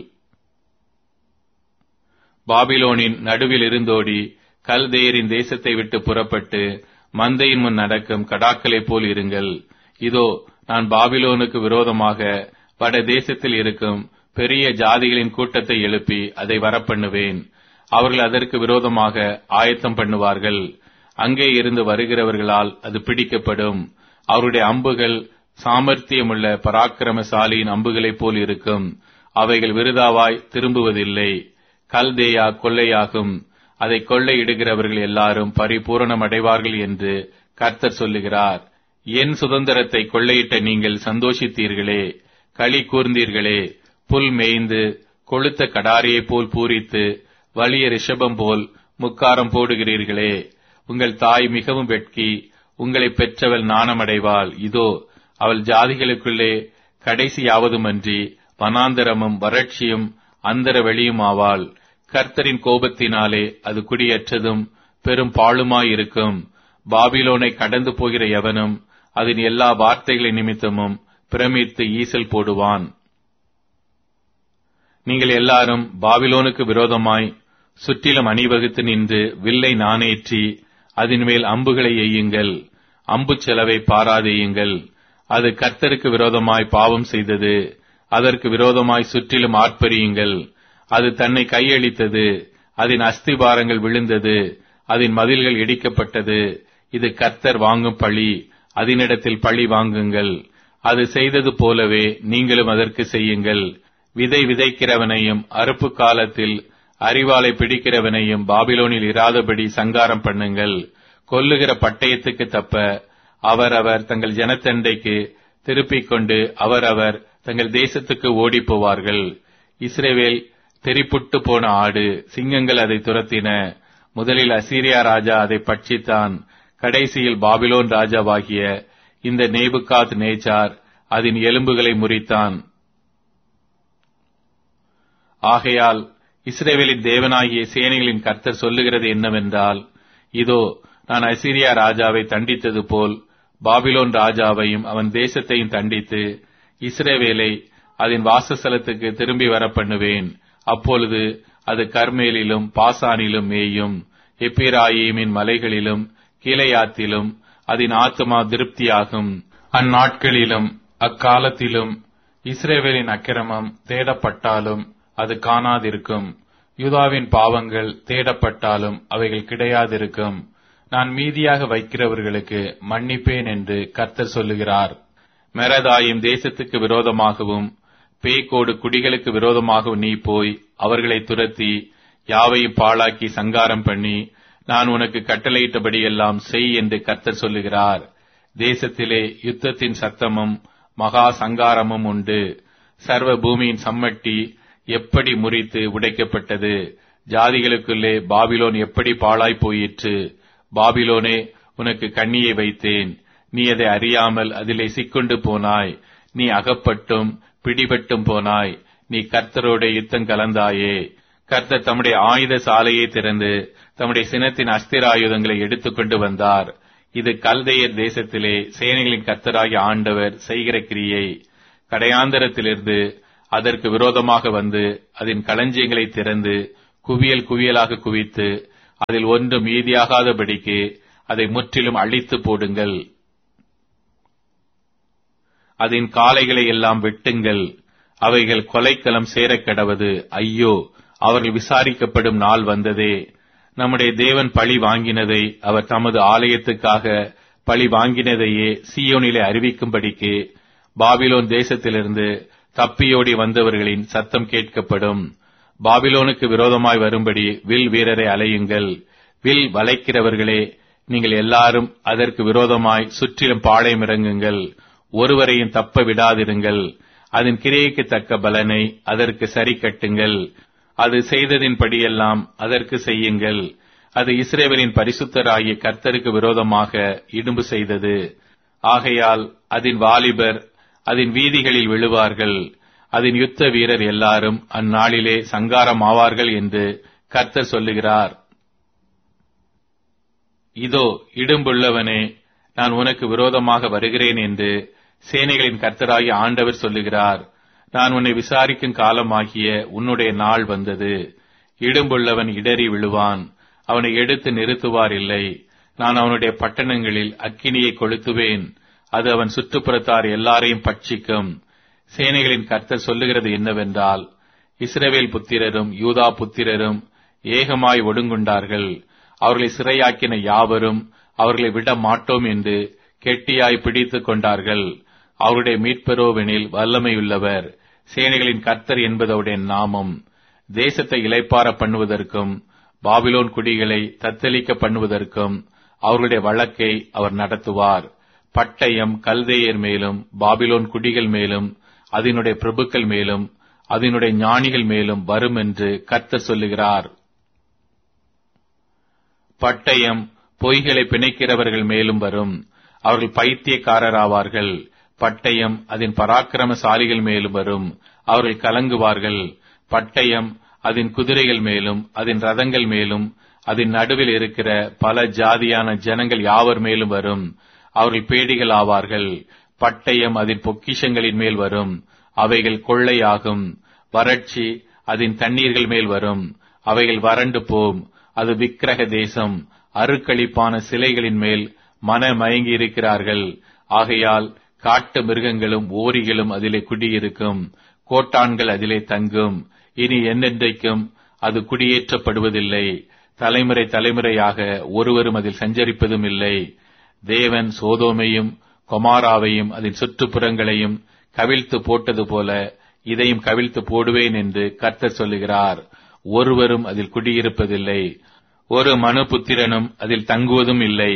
பாபிலோனின் நடுவில் இருந்தோடி கல்தேயரின் தேசத்தை விட்டு புறப்பட்டு மந்தையின் முன் நடக்கும் கடாக்களைப் போல் இருங்கள். இதோ, நான் பாபிலோனுக்கு விரோதமாக வட தேசத்தில் இருக்கும் பெரிய ஜாதிகளின் கூட்டத்தை எழுப்பி அதை வரப்பண்ணுவேன். அவர்கள் அதற்கு விரோதமாக ஆயத்தம் பண்ணுவார்கள். அங்கே இருந்து வருகிறவர்களால் அது பிடிக்கப்படும். அவருடைய அம்புகள் சாமர்த்தியமுள்ள பராக்கிரமசாலியின் அம்புகளைப் போல் இருக்கும். அவைகள் விருதாவாய் திரும்புவதில்லை. கல்தேயா கொள்ளையாகும். அதை கொள்ளையிடுகிறவர்கள் எல்லாரும் பரிபூரணம் அடைவார்கள் என்று கர்த்தர் சொல்லுகிறார். என் சுதந்திரத்தை கொள்ளையிட்ட நீங்கள் சந்தோஷித்தீர்களே, களி கூர்ந்தீர்களே. புல் மேய்ந்து கொளுத்த கடாரியைப் போல் பூரித்து வலிய ரிஷபம் போல் முக்காரம் போடுகிறீர்களே. உங்கள் தாய் மிகவும் வெட்கி உங்களை பெற்றவள் நாணமடைவாள். இதோ, அவள் ஜாதிகளுக்குள்ளே கடைசியாவதுமன்றி வனாந்தரமும் வறட்சியும் அந்தர வெளியும் ஆவாள். கர்த்தரின் கோபத்தினாலே அது குடியற்றதும் பெரும் பாழுமாயிருக்கும். பாபிலோனை கடந்து போகிற எவனும் அதன் எல்லா வார்த்தைகளின் நிமித்தமும் பிரமித்து ஈசல் போடுவான். நீங்கள் எல்லாரும் பாபிலோனுக்கு விரோதமாய் சுற்றிலும் அணிவகுத்து நின்று வில்லை நாணேற்றி அதன் மேல் அம்புகளை எய்யுங்கள். அம்பு செலவை பாராதேயுங்கள். அது கர்த்தருக்கு விரோதமாய் பாவம் செய்தது. அதற்கு விரோதமாய் சுற்றிலும் ஆர்ப்பரியுங்கள். அது தன்னை கையளித்தது. அதன் அஸ்திபாரங்கள் விழுந்தது. அதன் மதில்கள் இடிக்கப்பட்டது. இது கர்த்தர் வாங்கும் பழி. அதனிடத்தில் பழி வாங்குங்கள். அது செய்தது போலவே நீங்களும் அதற்கு செய்யுங்கள். விதை விதைக்கிறவனையும் அறுப்பு காலத்தில் அரிவாளை பிடிக்கிறவனையும் பாபிலோனில் இராதபடி சங்காரம் பண்ணுங்கள். கொல்லுகிற பட்டயத்துக்கு தப்ப அவரவர் தங்கள் ஜனத்தண்டைக்கு திருப்பிக் கொண்டு அவரவர் தங்கள் தேசத்துக்கு ஓடி போவார்கள். இஸ்ரவேல் தெரிப்புட்டு போன ஆடு, சிங்கங்கள் அதை துரத்தின. முதலில் அசீரியா ராஜா அதை பட்சித்தான். கடைசியில் பாபிலோன் ராஜாவாகிய இந்த நேபுகாத் நேச்சார் அதன் எலும்புகளை முறித்தான். ஆகையால் இஸ்ரவேலின் தேவனாகிய சேனைகளின் கர்த்தர் சொல்லுகிறது என்னவென்றால், இதோ, நான் அசீரியா ராஜாவை தண்டித்தது போல் பாபிலோன் ராஜாவையும் அவன் தேசத்தையும் தண்டித்து இஸ்ரவேலை அதன் வாசஸ்தலத்துக்கு திரும்பி வர பண்ணுவேன். அப்பொழுது அது கர்மேலிலும் பாசானிலும் மேயும், எப்பிராயீமின் மலைகளிலும் கீலேயாத்திலும் அதன் ஆத்துமா திருப்தியாகும். அந்நாட்களிலும் அக்காலத்திலும் இஸ்ரவேலின் அக்கிரமம் தேடப்பட்டாலும் அது காணாதிருக்கும். யூதாவின் பாவங்கள் தேடப்பட்டாலும் அவைகள் கிடையாதிருக்கும். நான் மீதியாக வைக்கிறவர்களுக்கு மன்னிப்பேன் என்று கர்த்தர் சொல்லுகிறார். மெரதாயும் தேசத்துக்கு விரோதமாகவும் பேக்கோடு குடிகளுக்கு விரோதமாகவும் நீ போய் அவர்களை துரத்தி யாவையும் பாழாக்கி சங்காரம் பண்ணி நான் உனக்கு கட்டளையிட்டபடியெல்லாம் செய் என்று கர்த்தர் சொல்லுகிறார். தேசத்திலே யுத்தத்தின் சத்தமும் மகா சங்காரமும் உண்டு. சர்வ பூமியின் சம்மட்டி எப்படி முறித்து உடைக்கப்பட்டது. ஜாதிகளுக்குள்ளே பாபிலோன் எப்படி பாழாய் போயிற்று. பாபிலோனே, உனக்கு கண்ணியை வைத்தேன். நீ அதை அறியாமல் அதிலே சிக்கொண்டு போனாய். நீ அகப்பட்டும் பிடிபட்டும் போனாய். நீ கர்த்தரோட யுத்தம் கலந்தாயே. கர்த்தர் தம்முடைய ஆயுத சாலையை திறந்து தம்முடைய சினத்தின் அஸ்திராயுதங்களை எடுத்துக்கொண்டு வந்தார். இது கல்தேயர் தேசத்திலே சேனைகளின் கர்த்தராகிய ஆண்டவர் செய்கிற கிரியை. கடையாந்தரத்திலிருந்து அதற்கு விரோதமாக வந்து அதன் களஞ்சியங்களை திறந்து குவியல் குவியலாக குவித்து அதில் ஒன்று மீதியாகாதபடிக்கு அதை முற்றிலும் அழித்து போடுங்கள். அதன் காளைகளை எல்லாம் வெட்டுங்கள். அவைகள் கொலைக்களம் சேரக் கடவது. ஐயோ, அவர்கள் விசாரிக்கப்படும் நாள் வந்ததே. நம்முடைய தேவன் பழி வாங்கினதை அவர் தமது ஆலயத்துக்காக பழி வாங்கினதையே சீயோனிலே அறிவிக்கும்படிக்கு பாபிலோன் தேசத்திலிருந்து தப்பியோடி வந்தவர்களின் சத்தம் கேட்கப்படும். பாபிலோனுக்கு விரோதமாய் வரும்படி வில் வீரரை அலையுங்கள். வில் வளைக்கிறவர்களே, நீங்கள் எல்லாரும் அதற்கு விரோதமாய் சுற்றிலும் பாளையம் இறங்குங்கள். ஒருவரையும் தப்ப விடாதிருங்கள். அதன் கிரியைக்கு தக்க பலனை அதற்கு சரி கட்டுங்கள். அது செய்ததின்படியெல்லாம் அதற்கு செய்யுங்கள். அது இஸ்ரவேலின் பரிசுத்தராகிய கர்த்தருக்கு விரோதமாக இடும்பு செய்தது. ஆகையால் அதன் வாலிபர் அதன் வீதிகளில் விழுவார்கள். அதன் யுத்த வீரர் எல்லாரும் அந்நாளிலே சங்காரம் ஆவார்கள் என்று கர்த்தர் சொல்லுகிறார். இதோ, இடும்புள்ளவனே, நான் உனக்கு விரோதமாக வருகிறேன் என்று சேனைகளின் கர்த்தராகிய ஆண்டவர் சொல்லுகிறார். நான் உன்னை விசாரிக்கும் காலமாகிய உன்னுடைய நாள் வந்தது. இடும்புள்ளவன் இடறி விழுவான், அவனை எடுத்து நிறுத்துவார் இல்லை. நான் அவனுடைய பட்டணங்களில் அக்கினியை கொளுத்துவேன், அது அவன் சுற்றுப்புறத்தார் எல்லாரையும் பட்சிக்கும். சேனைகளின் கர்த்தர் சொல்லுகிறது என்னவென்றால், இஸ்ரவேல் புத்திரரும் யூதா புத்திரரும் ஏகமாய் ஒடுங்குண்டார்கள். அவர்களை சிறையாக்கின யாவரும் அவர்களை விட மாட்டோம் என்று கெட்டியாய் பிடித்துக் கொண்டார்கள். அவருடைய மீட்பரோவெனில் வல்லமையுள்ளவர், சேனைகளின் கர்த்தர் என்பதோடைய நாமம். தேசத்தை இளைப்பார பண்ணுவதற்கும் பாபிலோன் குடிகளை தத்தளிக்க பண்ணுவதற்கும் அவர்களுடைய வழக்கை அவர் நடத்துவார். பட்டயம் கல்தேயர் மேலும் பாபிலோன் குடிகள் மேலும் அதனுடைய பிரபுக்கள் மேலும் அதனுடைய ஞானிகள் மேலும் வரும் என்று கர்த்தர் சொல்லுகிறார். பட்டயம் பொய்களை பிணைக்கிறவர்கள் மேலும் வரும், அவர்கள் பைத்தியக்காரராவார்கள். பட்டயம் அதன் பராக்கிரமசாலிகள் மேலும் வரும், அவர்கள் கலங்குவார்கள். பட்டயம் அதன் குதிரைகள் மேலும் அதன் ரதங்கள் மேலும் அதன் நடுவில் இருக்கிற பல ஜாதியான ஜனங்கள் யாவர் மேலும் வரும், அவர்கள் பேடிகள் ஆவார்கள். பட்டயம் அதன் பொக்கிஷங்களின் மேல் வரும், அவைகள் கொள்ளையாகும். வறட்சி அதன் தண்ணீர்கள் மேல் வரும், அவைகள் வறண்டு போம். அது விக்கிரக தேசம், அருக்களிப்பான சிலைகளின் மேல் மன மயங்கி இருக்கிறார்கள். ஆகையால் காட்டு மிருகங்களும் ஓரிகளும் அதிலே குடியிருக்கும், கோட்டான்கள் அதிலே தங்கும். இனி என்னென்றைக்கும் அது குடியேற்றப்படுவதில்லை. தலைமுறை தலைமுறையாக ஒருவரும் அதில் சஞ்சரிப்பதும் இல்லை. தேவன் சோதோமையும் கொமாராவையும் அதன் சுற்றுப்புறங்களையும் கவிழ்த்து போட்டது போல இதையும் கவிழ்த்து போடுவேன் என்று கர்த்தர் சொல்லுகிறார். ஒருவரும் அதில் குடியிருப்பதில்லை, ஒரு மனுபுத்திரனும் அதில் தங்குவதும் இல்லை.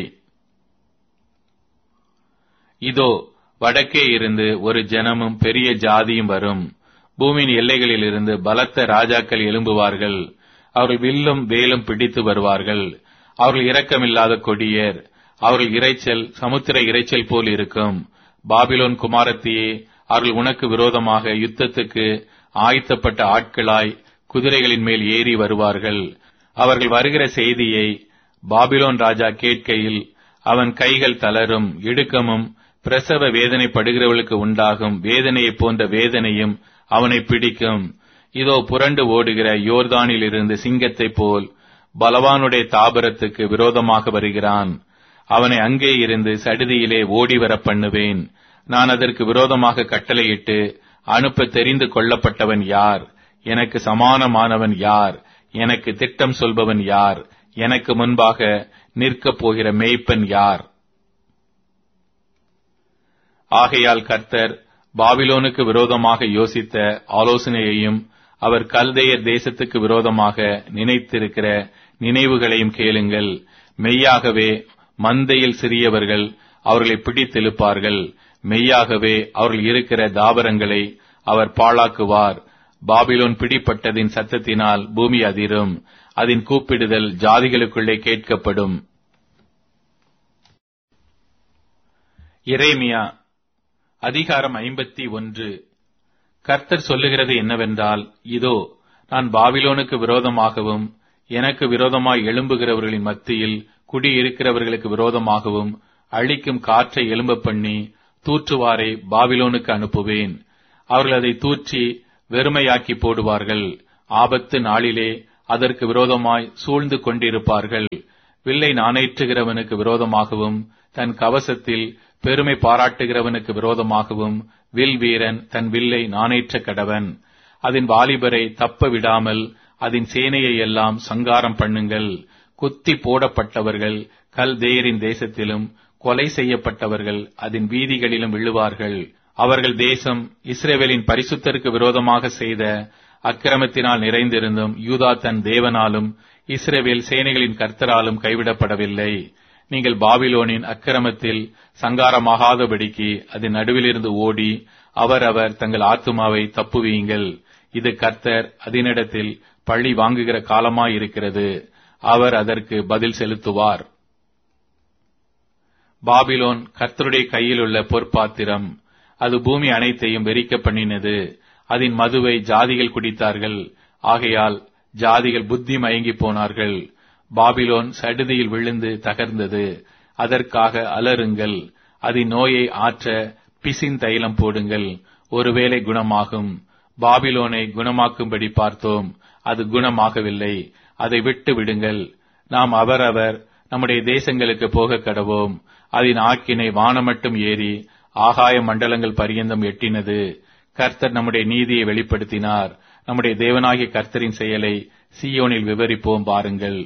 இதோ, வடக்கே இருந்து ஒரு ஜனமும் பெரிய ஜாதியும் வரும். பூமியின் எல்லைகளில் இருந்து பலத்த ராஜாக்கள் எழும்புவார்கள். அவர்கள் வில்லும் வேலும் பிடித்து வருவார்கள். அவர்கள் இரக்கமில்லாத கொடியர். அவர்கள் இரைச்சல் சமுத்திர இரைச்சல் போல் இருக்கும். பாபிலோன் குமாரத்தியே, அவர்கள் உனக்கு விரோதமாக யுத்தத்துக்கு ஆயத்தப்பட்ட ஆட்களாய் குதிரைகளின் மேல் ஏறி வருவார்கள். அவர்கள் வருகிற செய்தியை பாபிலோன் ராஜா கேட்கையில் அவன் கைகள் தளரும். இடுக்கமும் பிரசவ வேதனைப்படுகிறவளுக்கு உண்டாகும் வேதனையைப் போன்ற வேதனையும் அவனை பிடிக்கும். இதோ, புரண்டு ஓடுகிற யோர்தானில் இருந்து சிங்கத்தைப் போல் பலவானுடைய தாபரத்துக்கு விரோதமாக வருகிறான். அவனை அங்கே இருந்து சடுதியிலே ஓடிவர பண்ணுவேன். நான் அதற்கு விரோதமாக கட்டளையிட்டு அனுப்ப தெரிந்து கொள்ளப்பட்டவன் யார்? எனக்கு சமானமானவன் யார்? எனக்கு திட்டம் சொல்பவன் யார்? எனக்கு முன்பாக நிற்கப் போகிற மேய்ப்பன் யார்? ஆகையால் கர்த்தர் பாபிலோனுக்கு விரோதமாக யோசித்த ஆலோசனையையும் அவர் கல்தேயர் தேசத்துக்கு விரோதமாக நினைத்திருக்கிற நினைவுகளையும் கேளுங்கள். மெய்யாகவே மந்தையில் சிறியவர்கள் அவர்களை பிடித்தெழுப்பார்கள். மெய்யாகவே அவர்கள் இருக்கிற தாவரங்களை அவர் பாழாக்குவார். பாபிலோன் பிடிப்பட்டதின் சத்தத்தினால் பூமி அதிரும், அதன் கூப்பிடுதல் ஜாதிகளுக்குள்ளே கேட்கப்படும். எரேமியா அதிகாரம் ஐம்பத்தி ஒன்று. கர்த்தர் சொல்லுகிறது என்னவென்றால், இதோ, நான் பாபிலோனுக்கு விரோதமாகவும் எனக்கு விரோதமாய் எழும்புகிறவர்களின் மத்தியில் குடியிருக்கிறவர்களுக்கு விரோதமாகவும் அழிக்கும் காற்றை எழும்ப பண்ணி தூற்றுவாரை பாபிலோனுக்கு அனுப்புவேன். அவர்கள் அதை தூற்றி வெறுமையாக்கி போடுவார்கள். ஆபத்து நாளிலே அதற்கு விரோதமாய் சூழ்ந்து கொண்டிருப்பார்கள். வில்லை நாணேற்றுகிறவனுக்கு விரோதமாகவும் தன் கவசத்தில் பெருமை பாராட்டுகிறவனுக்கு விரோதமாகவும் வில் வீரன் தன் வில்லை நாணேற்ற கடவன். அதன் வாலிபரை தப்ப விடாமல் அதன் சேனையை எல்லாம் சங்காரம் பண்ணுங்கள். குத்தி போடப்பட்டவர்கள் கல்தேயரின் தேசத்திலும் கொலை செய்யப்பட்டவர்கள் அதன் வீதிகளிலும் விழுவார்கள். அவர்கள் தேசம் இஸ்ரவேலின் பரிசுத்தருக்கு விரோதமாக செய்த அக்கிரமத்தினால் நிறைந்திருந்தும் யூதா தன் தேவனாலும் இஸ்ரவேல் சேனைகளின் கர்த்தராலும் கைவிடப்படவில்லை. நீங்கள் பாபிலோனின் அக்கிரமத்தில் சங்காரமாகாதபடிக்கு அதன் நடுவிலிருந்து ஓடி அவரவர் தங்கள் ஆத்துமாவை தப்புவீங்கள். இது கர்த்தர் அதனிடத்தில் பழி வாங்குகிற காலமாயிருக்கிறது. அவர் அதற்கு பதில் செலுத்துவார். பாபிலோன் கர்த்தருடைய கையில் உள்ள பொற்பாத்திரம். அது பூமி அனைத்தையும் வெறிக்க பண்ணினது. அதன் மதுவை ஜாதிகள் குடித்தார்கள். ஆகையால் ஜாதிகள் புத்தி மயங்கி போனார்கள். பாபிலோன் சடுதியில் விழுந்து தகர்ந்தது. அதற்காக அலறுங்கள். அதன் நோயை ஆற்ற பிசின் தைலம் போடுங்கள். ஒருவேளை குணமாகும். பாபிலோனை குணமாக்கும்படி பார்த்தோம், அது குணமாகவில்லை. அதை விட்டு விடுங்கள். நாம் அவரவர் நம்முடைய தேசங்களுக்கு போக கடவோம். அதன் ஆக்கினை வானமட்டும் ஏறி ஆகாய மண்டலங்கள் பரியந்தம் எட்டினது. கர்த்தர் நம்முடைய நீதியை வெளிப்படுத்தினார். நம்முடைய தேவனாகிய கர்த்தரின் செயலை சீயோனில் விவரிப்போம் பாருங்கள்.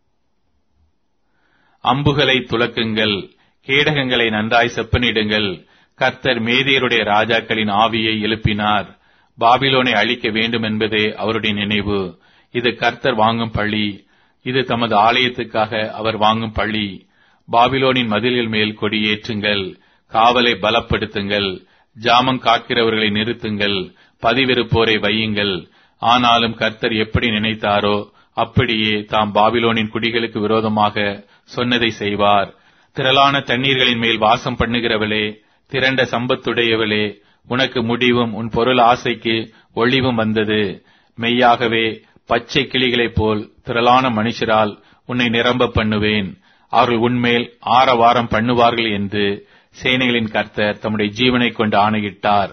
அம்புகளை துலக்குங்கள், கேடகங்களை நன்றாய் செப்பனிடுங்கள். கர்த்தர் மேதியருடைய ராஜாக்களின் ஆவியை எழுப்பினார். பாபிலோனை அழிக்க வேண்டும் என்பதே அவருடைய நினைவு. இது கர்த்தர் வாங்கும் பழி. இது தமது ஆலயத்துக்காக அவர் வாங்கும் பழி. பாபிலோனின் மதில்கள் மேல் கொடியேற்றுங்கள். காவலை பலப்படுத்துங்கள். ஜாமம் காக்கிறவர்களை நிறுத்துங்கள். பதிவிருப்போரை வையுங்கள். ஆனாலும் கர்த்தர் எப்படி நினைத்தாரோ அப்படியே தாம் பாபிலோனின் குடிகளுக்கு விரோதமாக சொன்னதை செய்வார். திரளான தண்ணீர்களின் மேல் வாசம் பண்ணுகிறவளே, திரண்ட சம்பத்துடையவளே, உனக்கு முடிவும் உன் பொருள் ஆசைக்கு ஒளிவும் வந்தது. மெய்யாகவே பச்சை கிளிகளைப் போல் திரளான மனுஷரால் உன்னை நிரம்ப பண்ணுவேன். அவர்கள் உன்மேல் ஆரவாரம் பண்ணுவார்கள் என்று சேனைகளின் கர்த்தர் தம்முடைய ஜீவனை கொண்டு ஆணையிட்டார்.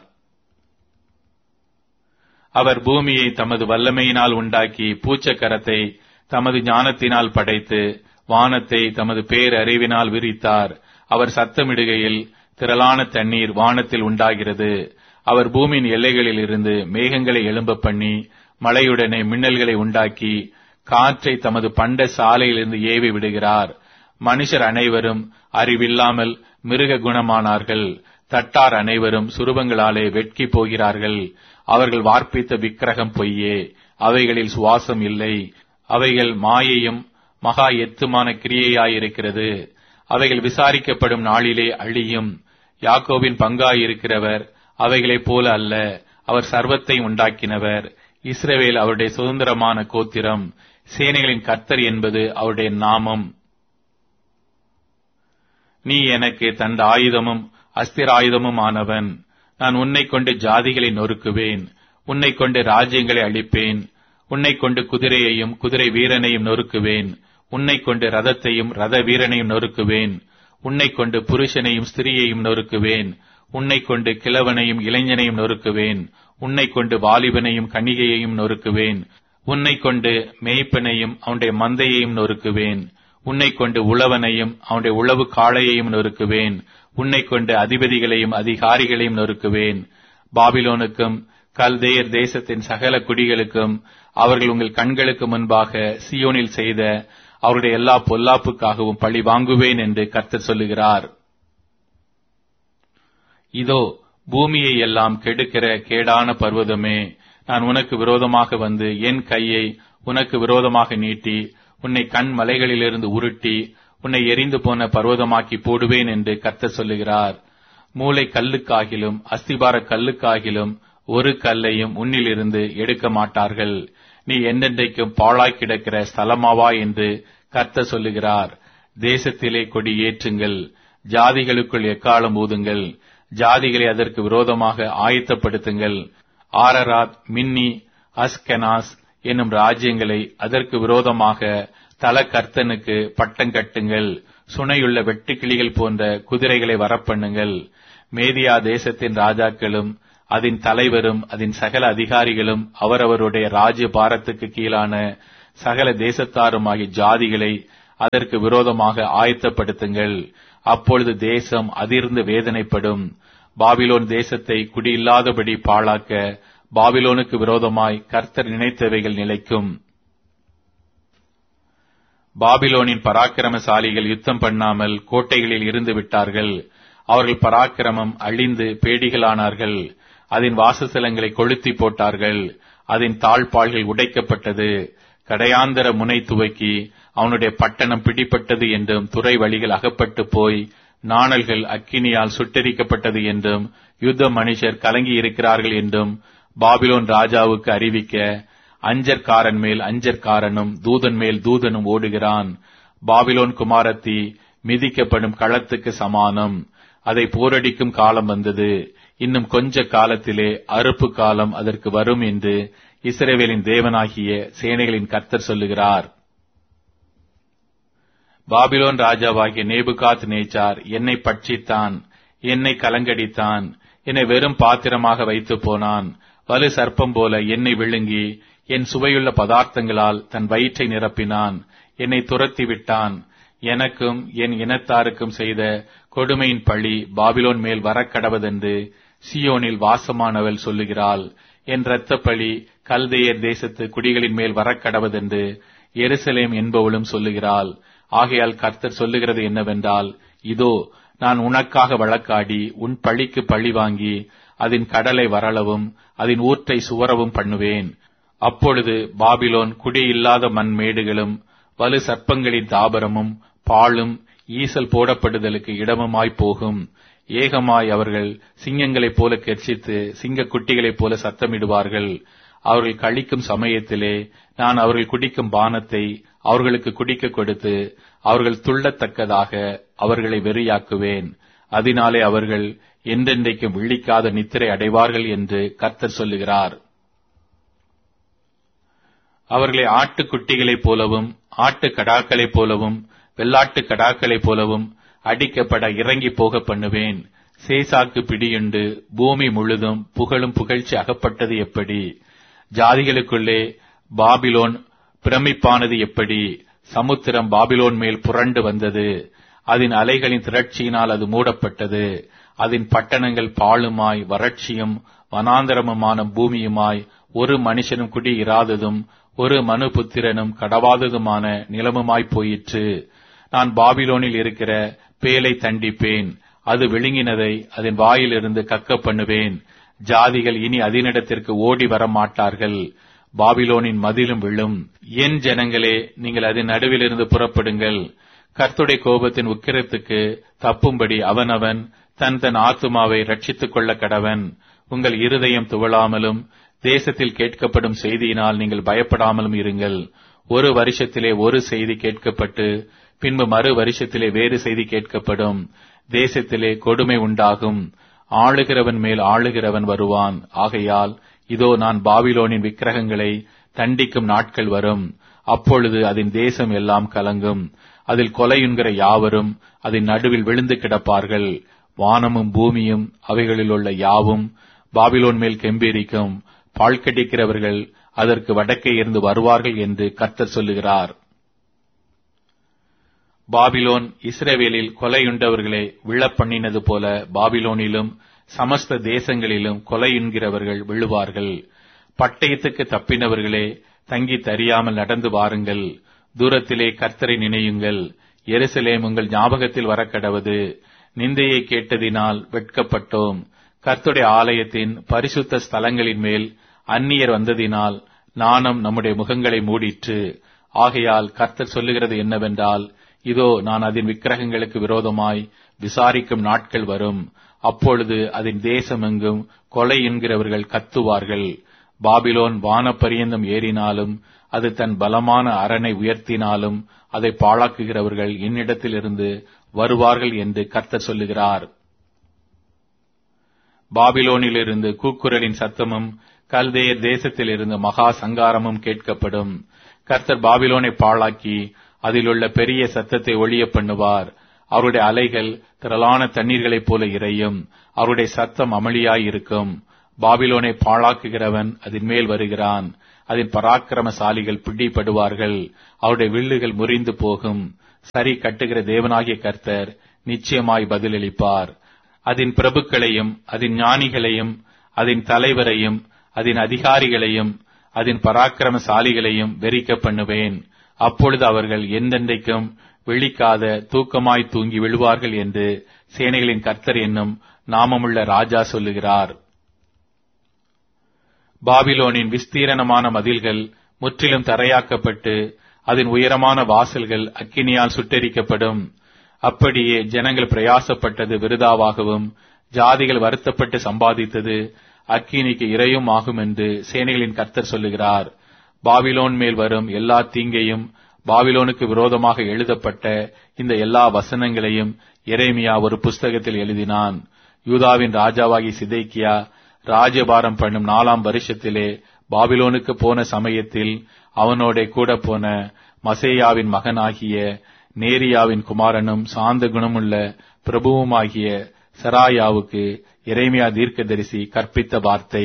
அவர் பூமியை தமது வல்லமையினால் உண்டாக்கி பூச்சக்கரத்தை தமது ஞானத்தினால் படைத்து வானத்தை தமது பேரறிவினால் விரித்தார். அவர் சத்தமிடுகையில் திரளான தண்ணீர் வானத்தில் உண்டாகிறது. அவர் பூமியின் எல்லைகளில் இருந்து மேகங்களை எழும்ப பண்ணி மழையுடனே மின்னல்களை உண்டாக்கி காற்றை தமது பண்ட சாலையிலிருந்து ஏவி விடுகிறார். மனுஷர் அனைவரும் அறிவில்லாமல் மிருக குணமானார்கள். தட்டார் அனைவரும் சுரூபங்களாலே வெட்கி போகிறார்கள். அவர்கள் வார்ப்பித்த விக்கிரகம் பொய்யே, அவைகளில் சுவாசம் இல்லை. அவைகள் மாயையும் மகா எத்துமான கிரியையாயிருக்கிறது. அவைகள் விசாரிக்கப்படும் நாளிலே அழியும். யாக்கோபின் பங்காயிருக்கிறவர் அவைகளைப் போல அல்ல. அவர் சர்வத்தை உண்டாக்கினவர். இஸ்ரவேல் அவருடைய சுதந்திரமான கோத்திரம். சேனைகளின் கர்த்தர் என்பது அவருடைய நாமம். நீ எனக்கு தந்த ஆயுதமும் அஸ்திராயுதமும் ஆனவன். நான் உன்னை கொண்டு ஜாதிகளை நொறுக்குவேன். உன்னை கொண்டு ராஜ்யங்களை அழிப்பேன். உன்னை கொண்டு குதிரையையும் குதிரை வீரனையும் நொறுக்குவேன். உன்னை கொண்டு ரதத்தையும் ரத வீரனையும் நொறுக்குவேன். உன்னை கொண்டு புருஷனையும் ஸ்திரியையும் நொறுக்குவேன். உன்னை கொண்டு கிழவனையும் இளைஞனையும் நொறுக்குவேன். உன்னை கொண்டு வாலிபனையும் கன்னிகையையும் நொறுக்குவேன். உன்னை கொண்டு மேய்ப்பனையும் அவனுடைய மந்தையையும் நொறுக்குவேன். உன்னை கொண்டு உழவனையும் அவனுடைய உழவு காளையையும் நொறுக்குவேன். உன்னை கொண்டு அதிபதிகளையும் அதிகாரிகளையும் நொறுக்குவேன். பாபிலோனுக்கும் கல்தேயர் தேசத்தின் சகல குடிகளுக்கும் அவர்கள் உங்கள் கண்களுக்கு முன்பாக சீயோனில் செய்த அவருடைய எல்லா பொல்லாப்புக்காகவும் பழி வாங்குவேன் என்று கர்த்தர் சொல்லுகிறார். இதோ பூமியை எல்லாம் கெடுக்கிற கேடான பர்வதமே, நான் உனக்கு விரோதமாக வந்து என் கையை உனக்கு விரோதமாக நீட்டி உன்னை கண் மலைகளிலிருந்து உருட்டி உன்னை எரிந்து போன பர்வதமாக்கி போடுவேன் என்று கர்த்தர் சொல்லுகிறார். மூளை கல்லுக்காகிலும் அஸ்திபார கல்லுக்காகிலும் ஒரு கல்லையும் உன்னிலிருந்து எடுக்க மாட்டார்கள். நீ என்றென்றைக்கும் பாழாய் கிடக்கிற ஸ்தலமாவா என்று கர்த்தர் சொல்லுகிறார். தேசத்திலே கொடி ஏற்றுங்கள். ஜாதிகளுக்குள் எக்காலம் ஊதுங்கள். ஜாதிகளை அதற்கு விரோதமாக ஆயத்தப்படுத்துங்கள். ஆரராத், மின்னி, அஸ்கெனாஸ் என்னும் ராஜ்யங்களை அதற்கு விரோதமாக தல கர்த்தனுக்கு பட்டம் கட்டுங்கள். சுனையுள்ள வெட்டுக்கிளிகள் போன்ற குதிரைகளை வரப்பண்ணுங்கள். மேதியா தேசத்தின் ராஜாக்களும் அதன் தலைவரும் அதன் சகல அதிகாரிகளும் அவரவருடைய ராஜ்ய பாரத்துக்கு கீழான சகல தேசத்தாருமாகிய ஜாதிகளை அதற்கு விரோதமாக ஆயத்தப்படுத்துங்கள். அப்பொழுது தேசம் அதிர்ந்து வேதனைப்படும். பாபிலோன் தேசத்தை குடியில்லாதபடி பாழாக்க பாபிலோனுக்கு விரோதமாய் கர்த்தர் நினைத்தவைகள் நிலைக்கும். பாபிலோனின் பராக்கிரமசாலிகள் யுத்தம் பண்ணாமல் கோட்டைகளில் இருந்து விட்டார்கள். அவர்கள் பராக்கிரமம் அழிந்து பேடிகளானார்கள். அதன் வாசஸ்தலங்களை கொளுத்தி போட்டார்கள். அதன் தாழ்பாள்கள் உடைக்கப்பட்டது. கடையாந்தர முனை துவக்கி அவனுடைய பட்டணம் பிடிப்பட்டது என்றும் துறை வழிகள் அகப்பட்டு போய் நாணல்கள் அக்கினியால் சுட்டெரிக்கப்பட்டது என்றும் யுத்த மனுஷர் கலங்கி இருக்கிறார்கள் என்றும் பாபிலோன் ராஜாவுக்கு அறிவிக்க அஞ்சற்காரன் மேல் அஞ்சற்காரனும் தூதன் மேல் தூதனும் ஓடுகிறான். பாபிலோன் குமாரத்தி மிதிக்கப்படும் களத்துக்கு சமானம். அதை போரடிக்கும் காலம் வந்தது. இன்னும் கொஞ்ச காலத்திலே அறுப்பு காலம் அதற்கு வரும் என்று இஸ்ரவேலின் தேவனாகிய சேனைகளின் கர்த்தர் சொல்லுகிறார். பாபிலோன் ராஜாவாகிய நேபுகாத் நேச்சார் என்னை பட்சித்தான், என்னை கலங்கடித்தான், என்னை வெறும் பாத்திரமாக வைத்து போனான். வலு சர்ப்பம் போல என்னை விழுங்கி என் சுவையுள்ள பதார்த்தங்களால் தன் வயிற்றை நிரப்பினான். என்னை துரத்தி விட்டான். எனக்கும் என் இனத்தாருக்கும் செய்த கொடுமையின் பழி பாபிலோன் மேல் வரக்கடவதென்று சியோனில் வாசமானவள் சொல்லுகிறாள். என் இரத்த பழி கல்தேயர் தேசத்து குடிகளின் மேல் வரக்கடவதென்று எருசலேம் என்பவளும் சொல்லுகிறாள். ஆகையால் கர்த்தர் சொல்லுகிறது என்னவென்றால், இதோ நான் உனக்காக வழக்காடி உன் பழிக்கு பழி வாங்கி அதன் கடலை வரளவும் அதன் ஊற்றை சுவரவும் பண்ணுவேன். அப்பொழுது பாபிலோன் குடியில்லாத மண்மேடுகளும் வலு சர்ப்பங்களின் தாபரமும் பாழும் ஈசல் போடப்படுதலுக்கு இடமுமாய் போகும். ஏகமாய் அவர்கள் சிங்கங்களைப் போல கெர்ச்சித்து சிங்க குட்டிகளைப் போல சத்தமிடுவார்கள். அவர்கள் கழிக்கும் சமயத்திலே நான் அவர்கள் குடிக்கும் பானத்தை அவர்களுக்கு குடிக்க கொடுத்து அவர்கள் துள்ளத்தக்கதாக அவர்களை வெறியாக்குவேன். அதனாலே அவர்கள் என்றென்றைக்கும் விழிக்காத நித்திரை அடைவார்கள் என்று கர்த்தர் சொல்லுகிறார். அவர்களை ஆட்டுக்குட்டிகளைப் போலவும் ஆட்டு கடாக்களைப் போலவும் வெள்ளாட்டு கடாக்களைப் போலவும் அடிக்கப்பட இறங்கி போக பண்ணுவேன். சேசாக்கு பிடியுண்டு பூமி முழுதும் புகழும் புகழ்ச்சி அகப்பட்டது எப்படி? ஜாதிகளுக்குள்ளே பாபிலோன் பிரமிப்பானது எப்படி? சமுத்திரம் பாபிலோன் மேல் புரண்டு வந்தது. அதன் அலைகளின் திரட்சியினால் அது மூடப்பட்டது. அதன் பட்டணங்கள் பாழுமாய் வறட்சியும் வனாந்தரமுமான பூமியுமாய் ஒரு மனுஷனும் குடி இராததும் ஒரு மனு புத்திரனும் கடவாததுமான நிலமுமாய் போயிற்று. நான் பாபிலோனில் இருக்கிற பேலை தண்டிப்பேன். அது விழுங்கினதை அதன் வாயிலிருந்து கக்க பண்ணுவேன். ஜாதிகள் இனி அதனிடத்திற்கு ஓடி வர மாட்டார்கள். பாபிலோனின் மதிலும் விழும். என் ஜனங்களே, நீங்கள் அதன் நடுவிலிருந்து புறப்படுங்கள். கர்த்தருடைய கோபத்தின் உக்கிரத்துக்கு தப்பும்படி அவனவன் தன் தன் ஆத்துமாவை ரட்சித்துக் கொள்ள கடவன். உங்கள் இருதயம் துவளாமலும் தேசத்தில் கேட்கப்படும் செய்தியினால் நீங்கள் பயப்படாமலும் இருங்கள். ஒரு வருஷத்திலே ஒரு செய்தி கேட்கப்பட்டு பின்பு மறு வருஷத்திலே வேறு செய்தி கேட்கப்படும். தேசத்திலே கொடுமை உண்டாகும். ஆளுகிறவன் மேல் ஆளுகிறவன் வருவான். ஆகையால் இதோ நான் பாபிலோனின் விக்கிரகங்களை தண்டிக்கும் நாட்கள் வரும். அப்பொழுது அதன் தேசம் எல்லாம் கலங்கும். அதில் கொலையுண்கிற யாவரும் அதன் நடுவில் விழுந்து கிடப்பார்கள். வானமும் பூமியும் அவைகளில் உள்ள யாவும் பாபிலோன் மேல் கெம்பீரிக்கும். பாழ்கடிக்கிறவர்கள் அதற்கு வடக்கே இருந்து வருவார்கள் என்று கர்த்தர் சொல்லுகிறார். பாபிலோன் இஸ்ரவேலில் கொலையுண்டவர்களை விழப்பண்ணினது போல பாபிலோனிலும் சமஸ்த தேசங்களிலும் கொலையுண்கிறவர்கள் விழுவார்கள். பட்டயத்துக்கு தப்பினவர்களே, தங்கி தறியாமல் நடந்து வாருங்கள். தூரத்திலே கர்த்தரை நினையுங்கள். எருசலேம் உங்கள் ஞாபகத்தில் வரக்கடவது. நிந்தையை கேட்டதினால் வெட்கப்பட்டோம். கர்த்தருடைய ஆலயத்தின் பரிசுத்த ஸ்தலங்களின் மேல் அந்நியர் வந்ததினால் நாணம் நம்முடைய முகங்களை மூடிற்று. ஆகையால் கர்த்தர் சொல்லுகிறது என்னவென்றால், இதோ நான் அதன் விக்கிரகங்களுக்கு விரோதமாய் விசாரிக்கும் நாட்கள் வரும். அப்பொழுது அதன் தேசமெங்கும் கொலை என்கிறவர்கள் கத்துவார்கள். பாபிலோன் வானப்பரியந்தம் ஏறினாலும் அது தன் பலமான அரணை உயர்த்தினாலும் அதை பாழாக்குகிறவர்கள் என்னிடத்திலிருந்து வருவார்கள் என்று கர்த்தர் சொல்லுகிறார். பாபிலோனிலிருந்து கூக்குரலின் சத்தமும் கல்தேயர் தேசத்திலிருந்து மகா சங்காரமும் கேட்கப்படும். கர்த்தர் பாபிலோனை பாழாக்கி அதிலுள்ள பெரிய சத்தத்தை ஒழிய பண்ணுவார். அவருடைய அலைகள் திரளான தண்ணீர்களைப் போல இறையும். அவருடைய சத்தம் அமளியாயிருக்கும். பாபிலோனை பாழாக்குகிறவன் அதன் மேல் வருகிறான். அதன் பராக்கிரமசாலிகள் பிடிபடுவார்கள். அவருடைய வில்லுகள் முறிந்து போகும். சரி கட்டுகிற தேவனாகிய கர்த்தர் நிச்சயமாய் பதிலளிப்பார். அதன் பிரபுக்களையும் அதன் ஞானிகளையும் அதன் தலைவரையும் அதன் அதிகாரிகளையும் அதன் பராக்கிரமசாலிகளையும் வெறிக்க பண்ணுவேன். அப்பொழுது அவர்கள் எந்தெந்தைக்கும் விழிக்காத தூக்கமாய் தூங்கி விழுவார்கள் என்று சேனைகளின் கர்த்தர் என்னும் நாமமுள்ள ராஜா சொல்லுகிறார். பாபிலோனின் விஸ்தீரணமான மதில்கள் முற்றிலும் தரையாக்கப்பட்டு அதன் உயரமான வாசல்கள் அக்கினியால் சுட்டெரிக்கப்படும். அப்படியே ஜனங்கள் பிரயாசப்பட்டது விருதாவாகவும் ஜாதிகள் வருத்தப்பட்டு சம்பாதித்தது அக்கினிக்கு இரையும் ஆகும் என்று சேனைகளின் கர்த்தர் சொல்லுகிறார். பாபிலோன் மேல் வரும் எல்லா தீங்கையும் பாபிலோனுக்கு விரோதமாக எழுதப்பட்ட இந்த எல்லா வசனங்களையும் எரேமியா ஒரு புஸ்தகத்தில் எழுதினான். யூதாவின் ராஜாவாகி சிதேக்கியா ராஜபாரம் பண்ணும் நாலாம் வருஷத்திலே பாபிலோனுக்கு போன சமயத்தில் அவனோட கூட போன மசேயாவின் மகனாகிய நேரியாவின் குமாரனும் சாந்த குணமுள்ள பிரபுவுமாகிய செராயாவுக்கு எரேமியா தீர்க்கதரிசி கற்பித்த வார்த்தை.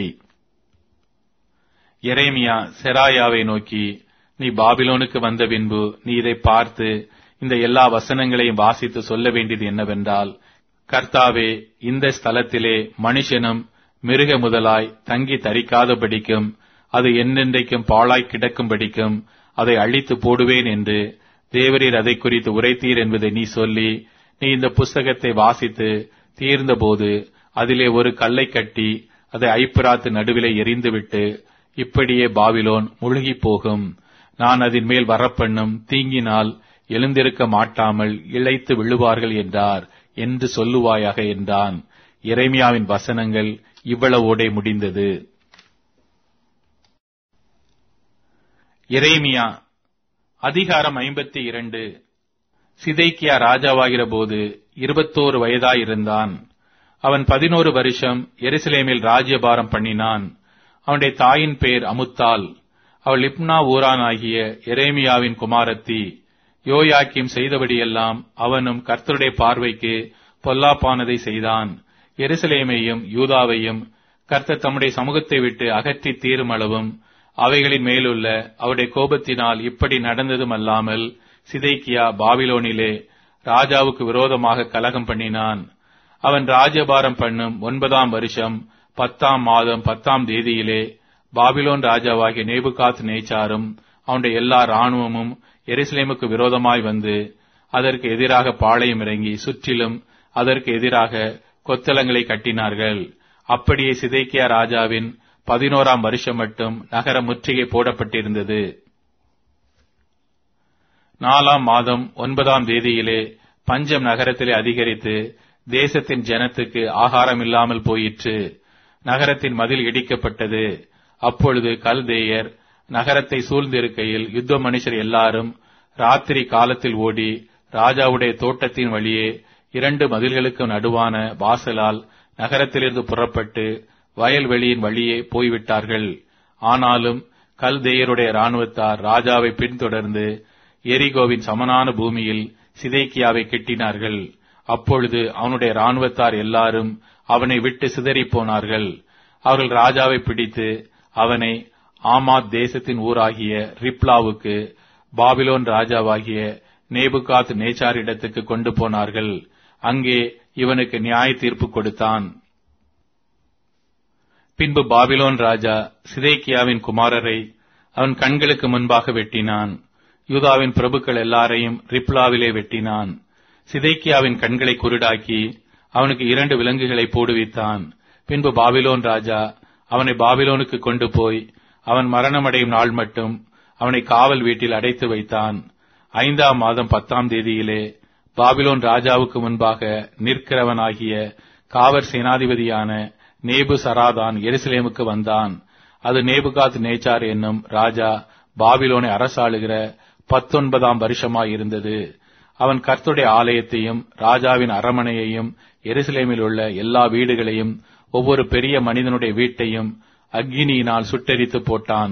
எரேமியா செராயாவை நோக்கி, நீ பாபிலோனுக்கு வந்த பின்பு நீ இதை பார்த்து இந்த எல்லா வசனங்களையும் வாசித்து சொல்ல வேண்டியது என்னவென்றால், கர்த்தாவே, இந்த ஸ்தலத்திலே மனுஷனும் மிருக முதலாய் தங்கி தரிக்காதபடிக்கும் அது என்னென்றைக்கும் பாழாய் கிடக்கும்படிக்கும் அதை அழித்து போடுவேன் என்று தேவரீர் அதை குறித்து உரைத்தீர் என்பதை நீ சொல்லி, நீ இந்த புஸ்தகத்தை வாசித்து தீர்ந்தபோது அதிலே ஒரு கல்லை கட்டி அதை ஐப்பிராத்து நடுவிலே எறிந்துவிட்டு, இப்படியே பாபிலோன் முழுகி போகும், நான் அதன் மேல் வரப்பண்ணும் தீங்கினால் எழுந்திருக்க மாட்டாமல் இளைத்து விழுவார்கள் என்றார் என்று சொல்லுவாயாக என்றான். எரேமியாவின் வசனங்கள் இவ்வளவோடே முடிந்தது. எரேமியா அதிகாரம் ஐம்பத்தி இரண்டு. சிதேக்கியா ராஜாவாகிற போது இருபத்தோரு வயதாயிருந்தான். அவன் பதினோரு வருஷம் எருசலேமில் ராஜ்யபாரம் பண்ணினான். அவனுடைய தாயின் பேர் அமுத்தாள். அவள் லிப்னா ஊரானாகிய எரேமியாவின் குமாரத்தி. யோயாக்கிம் செய்தபடியெல்லாம் அவனும் கர்த்தருடைய பார்வைக்கு பொல்லாப்பானதை செய்தான். எருசலேமையும் யூதாவையும் கர்த்தர் தம்முடைய சமூகத்தை விட்டு அகற்றி தீருமளவும் அவைகளின் மேலுள்ள அவருடைய கோபத்தினால் இப்படி நடந்ததும் அல்லாமல் சிதேக்கியா பாபிலோனிலே ராஜாவுக்கு விரோதமாக கலகம் பண்ணினான். அவன் ராஜபாரம் பண்ணும் ஒன்பதாம் வருஷம் பத்தாம் மாதம் பத்தாம் தேதியிலே பாபிலோன் ராஜாவாகிய நேபுகாத் நேச்சாரும் அவனுடைய எல்லா இராணுவமும் எருசலேமுக்கு விரோதமாய் வந்து அதற்கு எதிராக பாளையம் இறங்கி சுற்றிலும் அதற்கு எதிராக கொத்தளங்களை கட்டினார்கள். அப்படியே சிதேக்கியா ராஜாவின் பதினோராம் வருஷம் மட்டும் நகர முற்றுகை போடப்பட்டிருந்தது. நாலாம் மாதம் ஒன்பதாம் தேதியிலே பஞ்சம் நகரத்திலே அதிகரித்து தேசத்தின் ஜனத்துக்கு ஆகாரம் இல்லாமல் போயிற்று. நகரத்தின் மதில் இடிக்கப்பட்டது. அப்பொழுது கல்தேயர் நகரத்தை சூழ்ந்திருக்கையில் யுத்த மனுஷர் எல்லாரும் ராத்திரி காலத்தில் ஓடி ராஜாவுடைய தோட்டத்தின் வழியே இரண்டு மதில்களுக்கு நடுவான வாசலால் நகரத்திலிருந்து புறப்பட்டு வயல்வெளியின் வழியே போய்விட்டார்கள். ஆனாலும் கல்தேயருடைய இராணுவத்தார் ராஜாவை பின்தொடர்ந்து எரிகோவின் சமனான பூமியில் சிதேக்கியாவை கெட்டினார்கள். அப்பொழுது அவனுடைய இராணுவத்தார் எல்லாரும் அவனை விட்டு சிதறிப் போனார்கள். அவர்கள் ராஜாவை பிடித்து அவனை ஆமாத் தேசத்தின் ஊராகிய ரிப்லாவுக்கு பாபிலோன் ராஜாவாகிய நேபுகாத் நேச்சாரிடத்துக்கு கொண்டு போனார்கள். அங்கே இவனுக்கு நியாய தீர்ப்பு கொடுத்தான். பின்பு பாபிலோன் ராஜா சிதேக்கியாவின் குமாரரை அவன் கண்களுக்கு முன்பாக வெட்டினான். யூதாவின் பிரபுக்கள் எல்லாரையும் ரிப்லாவிலே வெட்டினான். சிதேக்கியாவின் கண்களை குருடாக்கி அவனுக்கு இரண்டு விலங்குகளை போடுவித்தான். பின்பு பாபிலோன் ராஜா அவனை பாபிலோனுக்கு கொண்டு போய் அவன் மரணமடையும் நாள் மட்டும் அவனை காவல் வீட்டில் அடைத்து வைத்தான். ஐந்தாம் மாதம் பத்தாம் தேதியிலே பாபிலோன் ராஜாவுக்கு முன்பாக நிற்கிறவனாகிய காவற் சேனாதிபதியான நேபு சராதான் எருசலேமுக்கு வந்தான். அது நேபுகாத் நேச்சார் என்னும் ராஜா பாபிலோனை அரசாளுகிற பத்தொன்பதாம் வருஷமாயிருந்தது. அவன் கர்த்தருடைய ஆலயத்தையும் ராஜாவின் அரமனையையும் எருசலேமில் உள்ள எல்லா வீடுகளையும் ஒவ்வொரு பெரிய மனிதனுடைய வீட்டையும் அக்கினியினால் சுட்டெரித்து போட்டான்.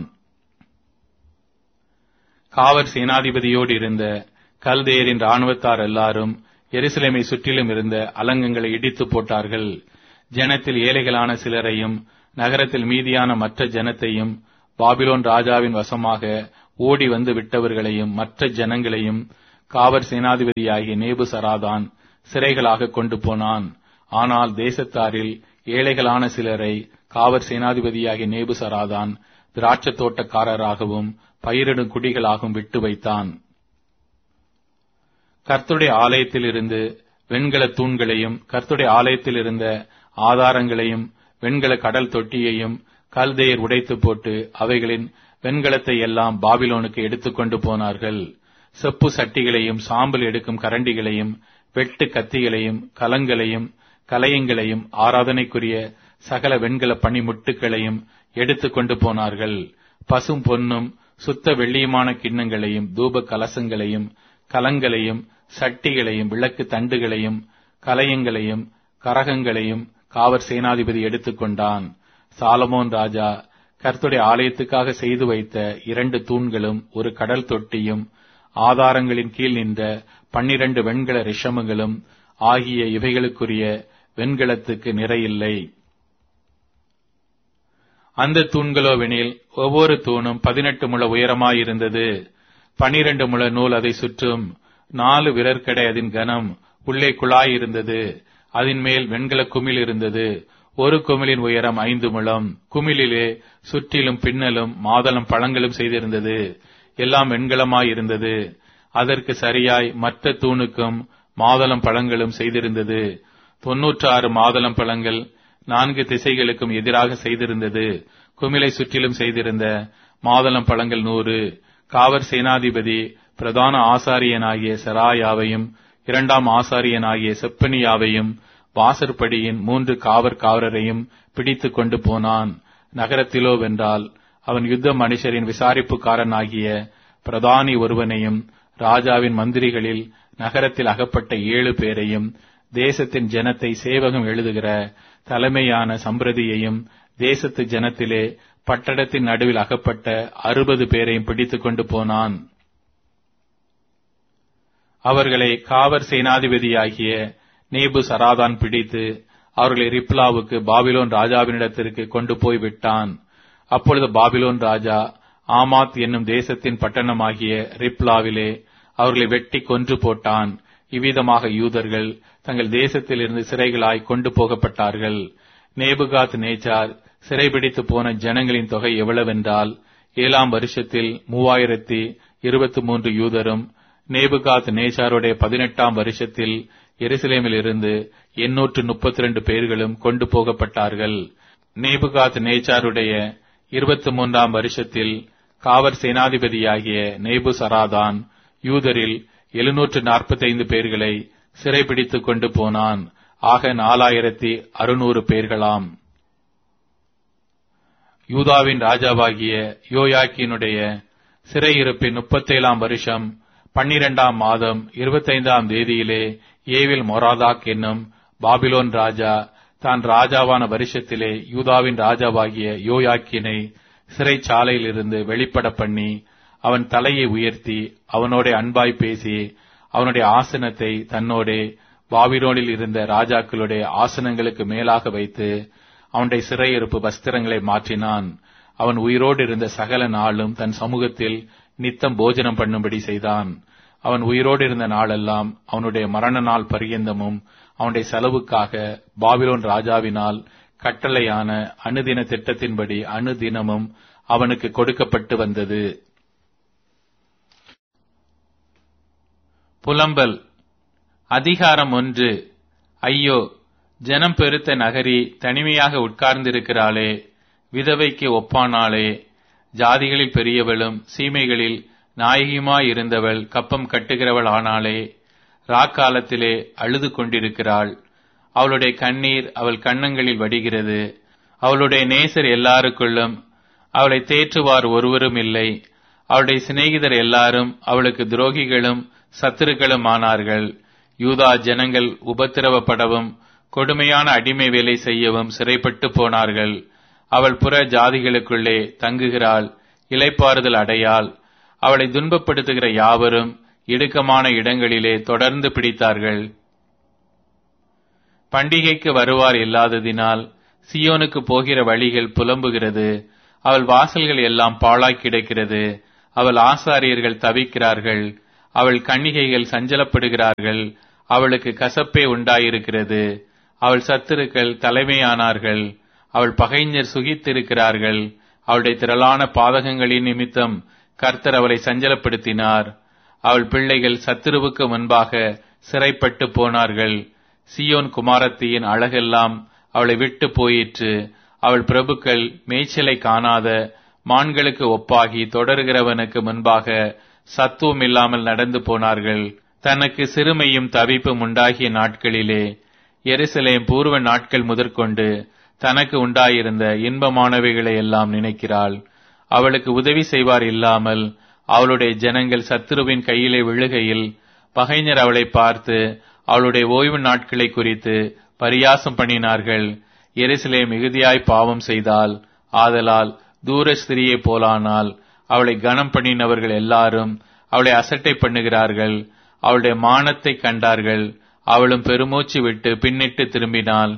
காவற் சேனாதிபதியோடு இருந்த கல்தேயரின் இராணுவத்தார் எல்லாரும் எருசலேமை சுற்றிலும் இருந்த அலங்கங்களை இடித்து போட்டார்கள். ஜனத்தில் ஏழைகளான சிலரையும் நகரத்தில் மீதியான மற்ற ஜனத்தையும் பாபிலோன் ராஜாவின் வசமாக ஓடி வந்து விட்டவர்களையும் மற்ற ஜனங்களையும் காவற் சேனாதிபதியாகிய நேபுசராதான் சிறைகளாக கொண்டு போனான். ஆனால் தேசத்தாரில் ஏழைகளான சிலரை காவற் சேனாதிபதியாகிய நேபுசராதான் திராட்சத் தோட்டக்காரராகவும் பயிரிடும் குடிகளாகவும் விட்டு வைத்தான். கர்த்தருடைய ஆலயத்தில் இருந்து வெண்கல தூண்களையும் கர்த்தருடைய ஆலயத்தில் இருந்த ஆதாரங்களையும் வெண்கல கடல் தொட்டியையும் கல்தேயர் உடைத்து போட்டு அவைகளின் வெண்கலத்தை எல்லாம் பாபிலோனுக்கு எடுத்துக்கொண்டு போனார்கள். செப்பு சட்டிகளையும் சாம்பல் எடுக்கும் கரண்டிகளையும் வெட்டு கத்திகளையும் கலங்களையும் கலயங்களையும் ஆராதனைக்குரிய சகல வெண்கல பணிமுட்டுகளையும் எடுத்துக்கொண்டு போனார்கள். பசும் பொன்னும் சுத்த வெள்ளியுமான கிண்ணங்களையும் தூப கலசங்களையும் கலங்களையும் சட்டிகளையும் விளக்கு தண்டுகளையும் கலயங்களையும் கரகங்களையும் காவற் சேனாதிபதி எடுத்துக்கொண்டான். சாலமோன் ராஜா கர்த்தருடைய ஆலயத்துக்காக செய்து வைத்த இரண்டு தூண்களும் ஒரு கடல் தொட்டியும் ஆதாரங்களின் கீழ் நின்ற பன்னிரண்டு வெண்கல ரிஷமுகளும் ஆகிய இவைகளுக்குரிய வெண்கலத்துக்கு நிறையில்லை. அந்த தூண்களோவெனில் ஒவ்வொரு தூணும் பதினெட்டு முழ உயரமாயிருந்தது. பனிரண்டு முழ நூல் அதை சுற்றும். நாலு விரற்கடை அதன் கனம். உள்ளே குழாய் இருந்தது. அதன் மேல் வெண்கல குமிழ் இருந்தது. ஒரு குமிழின் உயரம் ஐந்து முழம். குமிழிலே சுற்றிலும் பின்னலும் மாதளம் பழங்களும் செய்திருந்தது. எல்லாம் வெண்கலமாயிருந்தது. அதற்கு சரியாய் மற்ற தூணுக்கும் மாதளம் பழங்களும் செய்திருந்தது. தொன்னூற்று ஆறு மாதளம் பழங்கள் நான்கு திசைகளுக்கும் எதிராக செய்திருந்தது. குமிழை சுற்றிலும் செய்திருந்த மாதளம் பழங்கள் நூறு. காவற் சேனாதிபதி பிரதான ஆசாரியனாகிய செராயாவையும் இரண்டாம் ஆசாரியனாகிய செப்பனியாவையும் வாசற்படியின் மூன்று காவற்காரரையும் பிடித்து கொண்டு போனான். நகரத்திலோ வென்றால் அவன் யுத்த மனுஷரின் விசாரிப்புக்காரனாகிய பிரதானி ஒருவனையும் ராஜாவின் மந்திரிகளில் நகரத்தில் அகப்பட்ட ஏழு பேரையும் தேசத்தின் ஜனத்தை சேவகம் எழுதுகிற தலைமையான சம்பிரதியையும் தேசத்து ஜனத்திலே பட்டணத்தின் நடுவில் அகப்பட்ட அறுபது பேரையும் பிடித்துக் கொண்டு போனான். அவர்களை காவற் சேனாதிபதியாகிய நேபுசராதான் பிடித்து அவர்களை ரிப்லாவுக்கு பாபிலோன் ராஜாவினிடத்திற்கு கொண்டு போய் விட்டான். அப்பொழுது பாபிலோன் ராஜா ஆமாத் என்னும் தேசத்தின் பட்டணமாகிய ரிப்லாவிலே அவர்களை வெட்டி கொன்று போட்டான். இவ்விதமாக யூதர்கள் தங்கள் தேசத்திலிருந்து சிறைகளாய் கொண்டு போகப்பட்டார்கள். நேபுகாத் நேச்சார் சிறைபிடித்து போன ஜனங்களின் தொகை எவ்வளவென்றால் ஏழாம் வருஷத்தில் மூவாயிரத்தி இருபத்தி மூன்று யூதரும் நேபுகாத் நேச்சாருடைய பதினெட்டாம் வருஷத்தில் எருசலேமில் இருந்து எண்ணூற்று முப்பத்தி இரண்டு பேர்களும் கொண்டு போகப்பட்டார்கள். நேபுகாத் நேச்சாருடைய இருபத்தி மூன்றாம் வருஷத்தில் காவற் சேனாதிபதியாகிய நேபுசராதான் யூதரில் எழுநூற்று நாற்பத்தி ஐந்து பேர்களை சிறைபிடித்துக் கொண்டு போனான். ஆக நாலாயிரத்தி அறுநூறு பேர்களாம். யூதாவின் ராஜாவாகிய யோயாக்கினுடைய சிறையிருப்பின் முப்பத்தேழாம் வருஷம் பன்னிரண்டாம் மாதம் இருபத்தைந்தாம் தேதியிலே ஏவில் மொராதாக் என்னும் பாபிலோன் ராஜா தான் ராஜாவான வருஷத்திலே யூதாவின் ராஜாவாகிய யோயாக்கினை சிறைச்சாலையில் இருந்து வெளிப்பட பண்ணி அவன் தலையை உயர்த்தி அவனோட அன்பாய் பேசி அவனுடைய ஆசனத்தை தன்னோடே பாபிலோனில் இருந்த ராஜாக்களுடைய ஆசனங்களுக்கு மேலாக வைத்து அவனுடைய சிறையிருப்பு வஸ்திரங்களை மாற்றினான். அவன் உயிரோடு இருந்த சகல நாளும் தன் சமூகத்தில் நித்தம் போஜனம் பண்ணும்படி செய்தான். அவன் உயிரோடு இருந்த நாளெல்லாம் அவனுடைய மரண நாள் பரியந்தமும் அவனுடைய செலவுக்காக பாபிலோன் ராஜாவினால் கட்டளையான அனுதின திட்டத்தின்படி அனுதினமும் அவனுக்கு கொடுக்கப்பட்டு வந்தது. புலம்பல். அதிகாரம் ஒன்று. ஐயோ, ஜனம் பெருத்த நகரி தனிமையாக உட்கார்ந்திருக்கிறாளே, விதவைக்கு ஒப்பானாளே. ஜாதிகளில் பெரியவளும் சீமைகளில் நாயகியுமாயிருந்தவள் கப்பம் கட்டுகிறவள் ஆனாளே. ராக்காலத்திலே அழுது கொண்டிருக்கிறாள். அவளுடைய கண்ணீர் அவள் கன்னங்களில் வடிகிறது. அவளுடைய நேசர் எல்லாருக்குள்ளும் அவளை தேற்றுவார் ஒருவரும் இல்லை. அவளுடைய சிநேகிதர் எல்லாரும் அவளுக்கு துரோகிகளும் சத்துருக்களும் ஆனார்கள். யூதா ஜனங்கள் உபத்திரவப்படவும் கொடுமையான அடிமை வேலை செய்யவும் சிறைப்பட்டு போனார்கள். அவள் புற ஜாதிகளுக்குள்ளே தங்குகிறாள், இளைப்பாறுதல் அடையாள். அவளை துன்பப்படுத்துகிற யாவரும் இடுக்கமான இடங்களிலே தொடர்ந்து பிடித்தார்கள். பண்டிகைக்கு வருவார் இல்லாததினால் சியோனுக்கு போகிற வழிகள் புலம்புகிறது. அவள் வாசல்கள் எல்லாம் பாழாய் கிடக்கிறது. அவள் ஆசாரியர்கள் தவிக்கிறார்கள். அவள் கன்னிகைகள் சஞ்சலப்படுகிறார்கள். அவளுக்கு கசப்பே உண்டாயிருக்கிறது. அவள் சத்துருக்கள் தலைமையானார்கள். அவள் பகைஞர் சுகித்திருக்கிறார்கள். அவளுடைய திரளான பாதகங்களின் நிமித்தம் கர்த்தர் அவளை சஞ்சலப்படுத்தினார். அவள் பிள்ளைகள் சத்துருவுக்கு முன்பாக சிறைப்பட்டு போனார்கள். சியோன் குமாரத்தியின் அழகெல்லாம் அவளை விட்டு போயிற்று. அவள் பிரபுக்கள் மேய்ச்சலை காணாத மான்களுக்கு ஒப்பாகி தொடருகிறவனுக்கு முன்பாக சத்துவம் இல்லாமல் நடந்து போனார்கள். தனக்கு சிறுமையும் தவிப்பும் உண்டாகிய நாட்களிலே எருசலேம் பூர்வ நாட்கள் முதற்கொண்டு தனக்கு உண்டாயிருந்த இன்பமானவைகளை எல்லாம் நினைக்கிறாள். அவளுக்கு உதவி செய்வார் இல்லாமல் அவளுடைய ஜனங்கள் சத்துருவின் கையிலே விழுகையில் பகைஞர் அவளை பார்த்து அவளுடைய ஓய்வு நாட்களை குறித்து பரியாசம் பண்ணினார்கள். எருசலேம் மிகுதியாய் பாவம் செய்தால், ஆதலால் தூர ஸ்திரியை போலானால் அவளை கனம் பண்ணினவர்கள் எல்லாரும் அவளை அசட்டை பண்ணுகிறார்கள். அவளுடைய மானத்தை கண்டார்கள். அவளும் பெருமூச்சு விட்டு பின்னிட்டு திரும்பினாள்.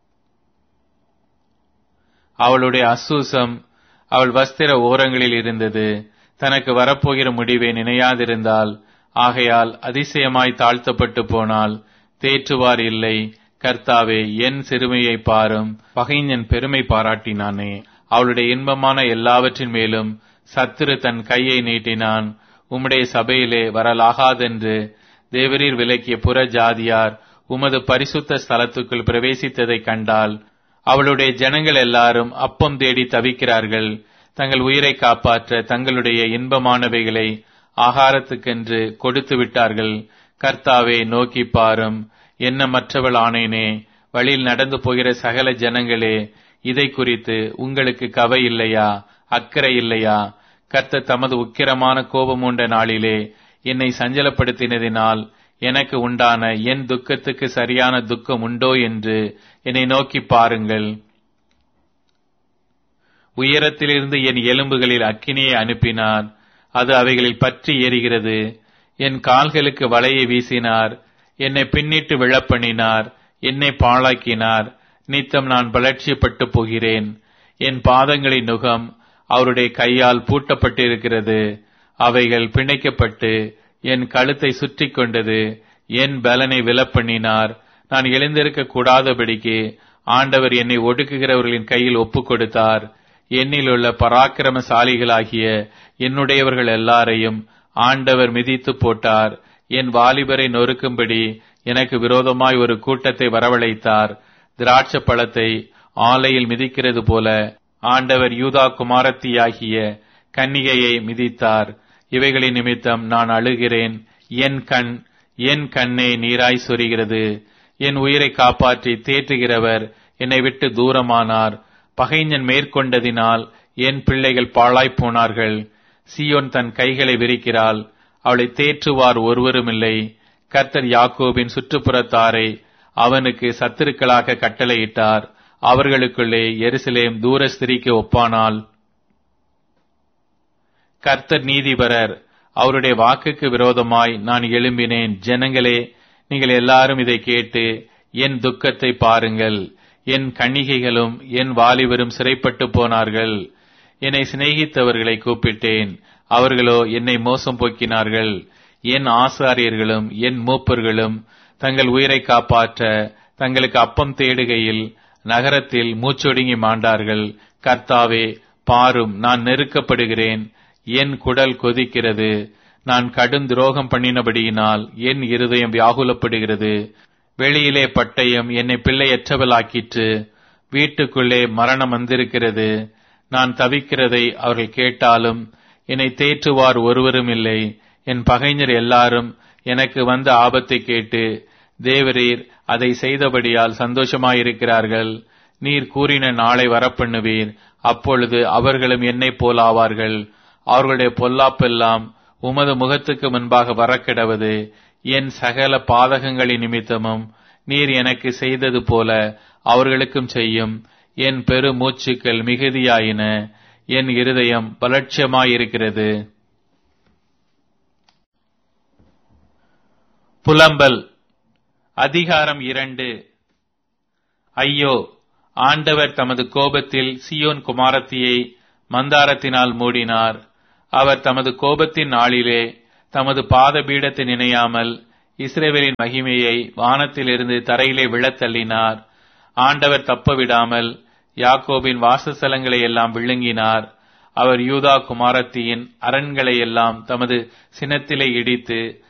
அவளுடைய அசூசம் அவள் வஸ்திர ஓரங்களில் இருந்தது. தனக்கு வரப்போகிற முடிவை நினையாதிருந்தால், ஆகையால் அதிசயமாய் தாழ்த்தப்பட்டு போனால் தேற்றுவார் இல்லை. கர்த்தாவே, என் சிறுமையை பாரும். பகைஞன் பெருமை பாராட்டினானே. அவளுடைய இன்பமான எல்லாவற்றின் மேலும் சத்துரு தன் கையை நீட்டினான். உம்முடைய சபையிலே வரலாகாதென்று தேவரீர் விலக்கிய புற ஜாதியார் உமது பரிசுத்த ஸ்தலத்துக்குள் பிரவேசித்ததை கண்டால், அவளுடைய ஜனங்கள் எல்லாரும் அப்பம் தேடி தவிக்கிறார்கள். தங்கள் உயிரை காப்பாற்ற தங்களுடைய இன்பமானவைகளை ஆகாரத்துக்கென்று கொடுத்து விட்டார்கள். கர்த்தாவே, நோக்கி பாரும். என்ன மற்றவள் ஆனேனே. வழியில் நடந்து போகிற சகல ஜனங்களே, இதை குறித்து உங்களுக்கு கவை இல்லையா? அக்கறை இல்லையா? கர்த்தர் தமது உக்கிரமான கோபம் உண்ட நாளிலே என்னை சஞ்சலப்படுத்தினதினால் எனக்கு உண்டான என் துக்கத்துக்கு சரியான துக்கம் உண்டோ என்று என்னை நோக்கி பாருங்கள். உயரத்திலிருந்து என் எலும்புகளில் அக்கினியை அனுப்பினார். அது அவைகளில் பற்றி எரிகிறது. என் கால்களுக்கு வலையை வீசினார். என்னை பின்னிட்டு விழப்பண்ணினார். என்னை பாழாக்கினார். நித்தம் நான் பலட்சியப்பட்டு போகிறேன். என் பாதங்களின் நுகம் அவருடைய கையால் பூட்டப்பட்டிருக்கிறது. அவைகள் பிணைக்கப்பட்டு என் கழுத்தை சுற்றி கொண்டது. என் பலனை விலப்பண்ணினார். நான் எழுந்திருக்க கூடாதபடிக்கு ஆண்டவர் என்னை ஒடுக்குகிறவர்களின் கையில் ஒப்புக் கொடுத்தார். என்னில் உள்ள பராக்கிரமசாலிகளாகிய என்னுடையவர்கள் எல்லாரையும் ஆண்டவர் மிதித்து போட்டார். என் வாலிபரை நொறுக்கும்படி எனக்கு விரோதமாய் ஒரு கூட்டத்தை வரவழைத்தார். திராட்ச பழத்தை ஆலையில் மிதிக்கிறது போல ஆண்டவர் யூதா குமாரத்தியாகிய கன்னிகையை மிதித்தார். இவைகளின் நிமித்தம் நான் அழுகிறேன். என் கண் என் கண்ணே நீராய் சொரிகிறது. என் உயிரை காப்பாற்றி தேற்றுகிறவர் என்னை விட்டு தூரமானார். பகைஞன் மேற்கொண்டதினால் என் பிள்ளைகள் பாழாய்ப் போனார்கள். சீயோன் தன் கைகளை விரிக்கிறாள். அவளை தேற்றுவார் ஒருவருமில்லை. கர்த்தர் யாக்கோபின் சுற்றுப்புறத்தாரை அவனுக்கு சத்துருக்களாக கட்டளையிட்டார். அவர்களுக்குள்ளே எருசலேம் தூர ஸ்திரீக்கு ஒப்பானாள். கர்த்தர் நீதிபரர். அவருடைய வாக்குக்கு விரோதமாய் நான் எழும்பினேன். ஜனங்களே, நீங்கள் எல்லாரும் இதை கேட்டு என் துக்கத்தை பாருங்கள். என் கன்னிகைகளும் என் வாலிபரும் சிறைப்பட்டு போனார்கள். என்னை சிநேகித்தவர்களை கூப்பிட்டேன். அவர்களோ என்னை மோசம் போக்கினார்கள். என் ஆசாரியர்களும் என் மூப்பர்களும் தங்கள் உயிரை காப்பாற்ற தங்களுக்கு அப்பம் தேடுகையில் நகரத்தில் மூச்சொடுங்கி மாண்டார்கள். கர்த்தாவே, பாரும், நான் நெருக்கப்படுகிறேன். என் குடல் கொதிக்கிறது. நான் கடும் துரோகம் பண்ணினபடியினால் என் இருதயம் வியாகுலப்படுகிறது. வெளியிலே பட்டயம் என்னை பிள்ளையற்றவளாக்கிற்று. வீட்டுக்குள்ளே மரணம் வந்திருக்கிறது. நான் தவிக்கிறதை அவர்கள் கேட்டாலும் என்னை தேற்றுவார் ஒருவரும் இல்லை. என் பகைஞர் எல்லாரும் எனக்கு வந்த ஆபத்தை கேட்டு தேவரீர் அதை செய்தபடியால் சந்தோஷமாயிருக்கிறார்கள். நீர் கூறின நாளை வரப்பண்ணுவீர். அப்பொழுது அவர்களும் என்னை போலாவார்கள். அவர்களுடைய பொல்லாப்பெல்லாம் உமது முகத்துக்கு முன்பாக வரக்கிடவது. என் சகல பாதகங்களின் நிமித்தமும் நீர் எனக்கு செய்தது போல அவர்களுக்கும் செய்யும். என் பெரு மூச்சுக்கள் மிகுதியாயின. என் இருதயம் பலட்சியமாயிருக்கிறது. புலம்பல். அதிகாரம் இரண்டு. ஐயோ, ஆண்டவர் தமது கோபத்தில் சீயோன் குமாரத்தியை மந்தாரத்தினால் மூடினார். அவர் தமது கோபத்தின் நாளிலே தமது பாதபீடத்தை நினையாமல் இஸ்ரவேலின் மகிமையை வானத்திலிருந்து தரையிலே விழத் தள்ளினார். ஆண்டவர் தப்பவிடாமல் யாக்கோபின் வாசஸ்தலங்களை எல்லாம் விழுங்கினார். அவர் யூதா குமாரத்தியின் அரண்களை எல்லாம் தமது சினத்திலே இடித்து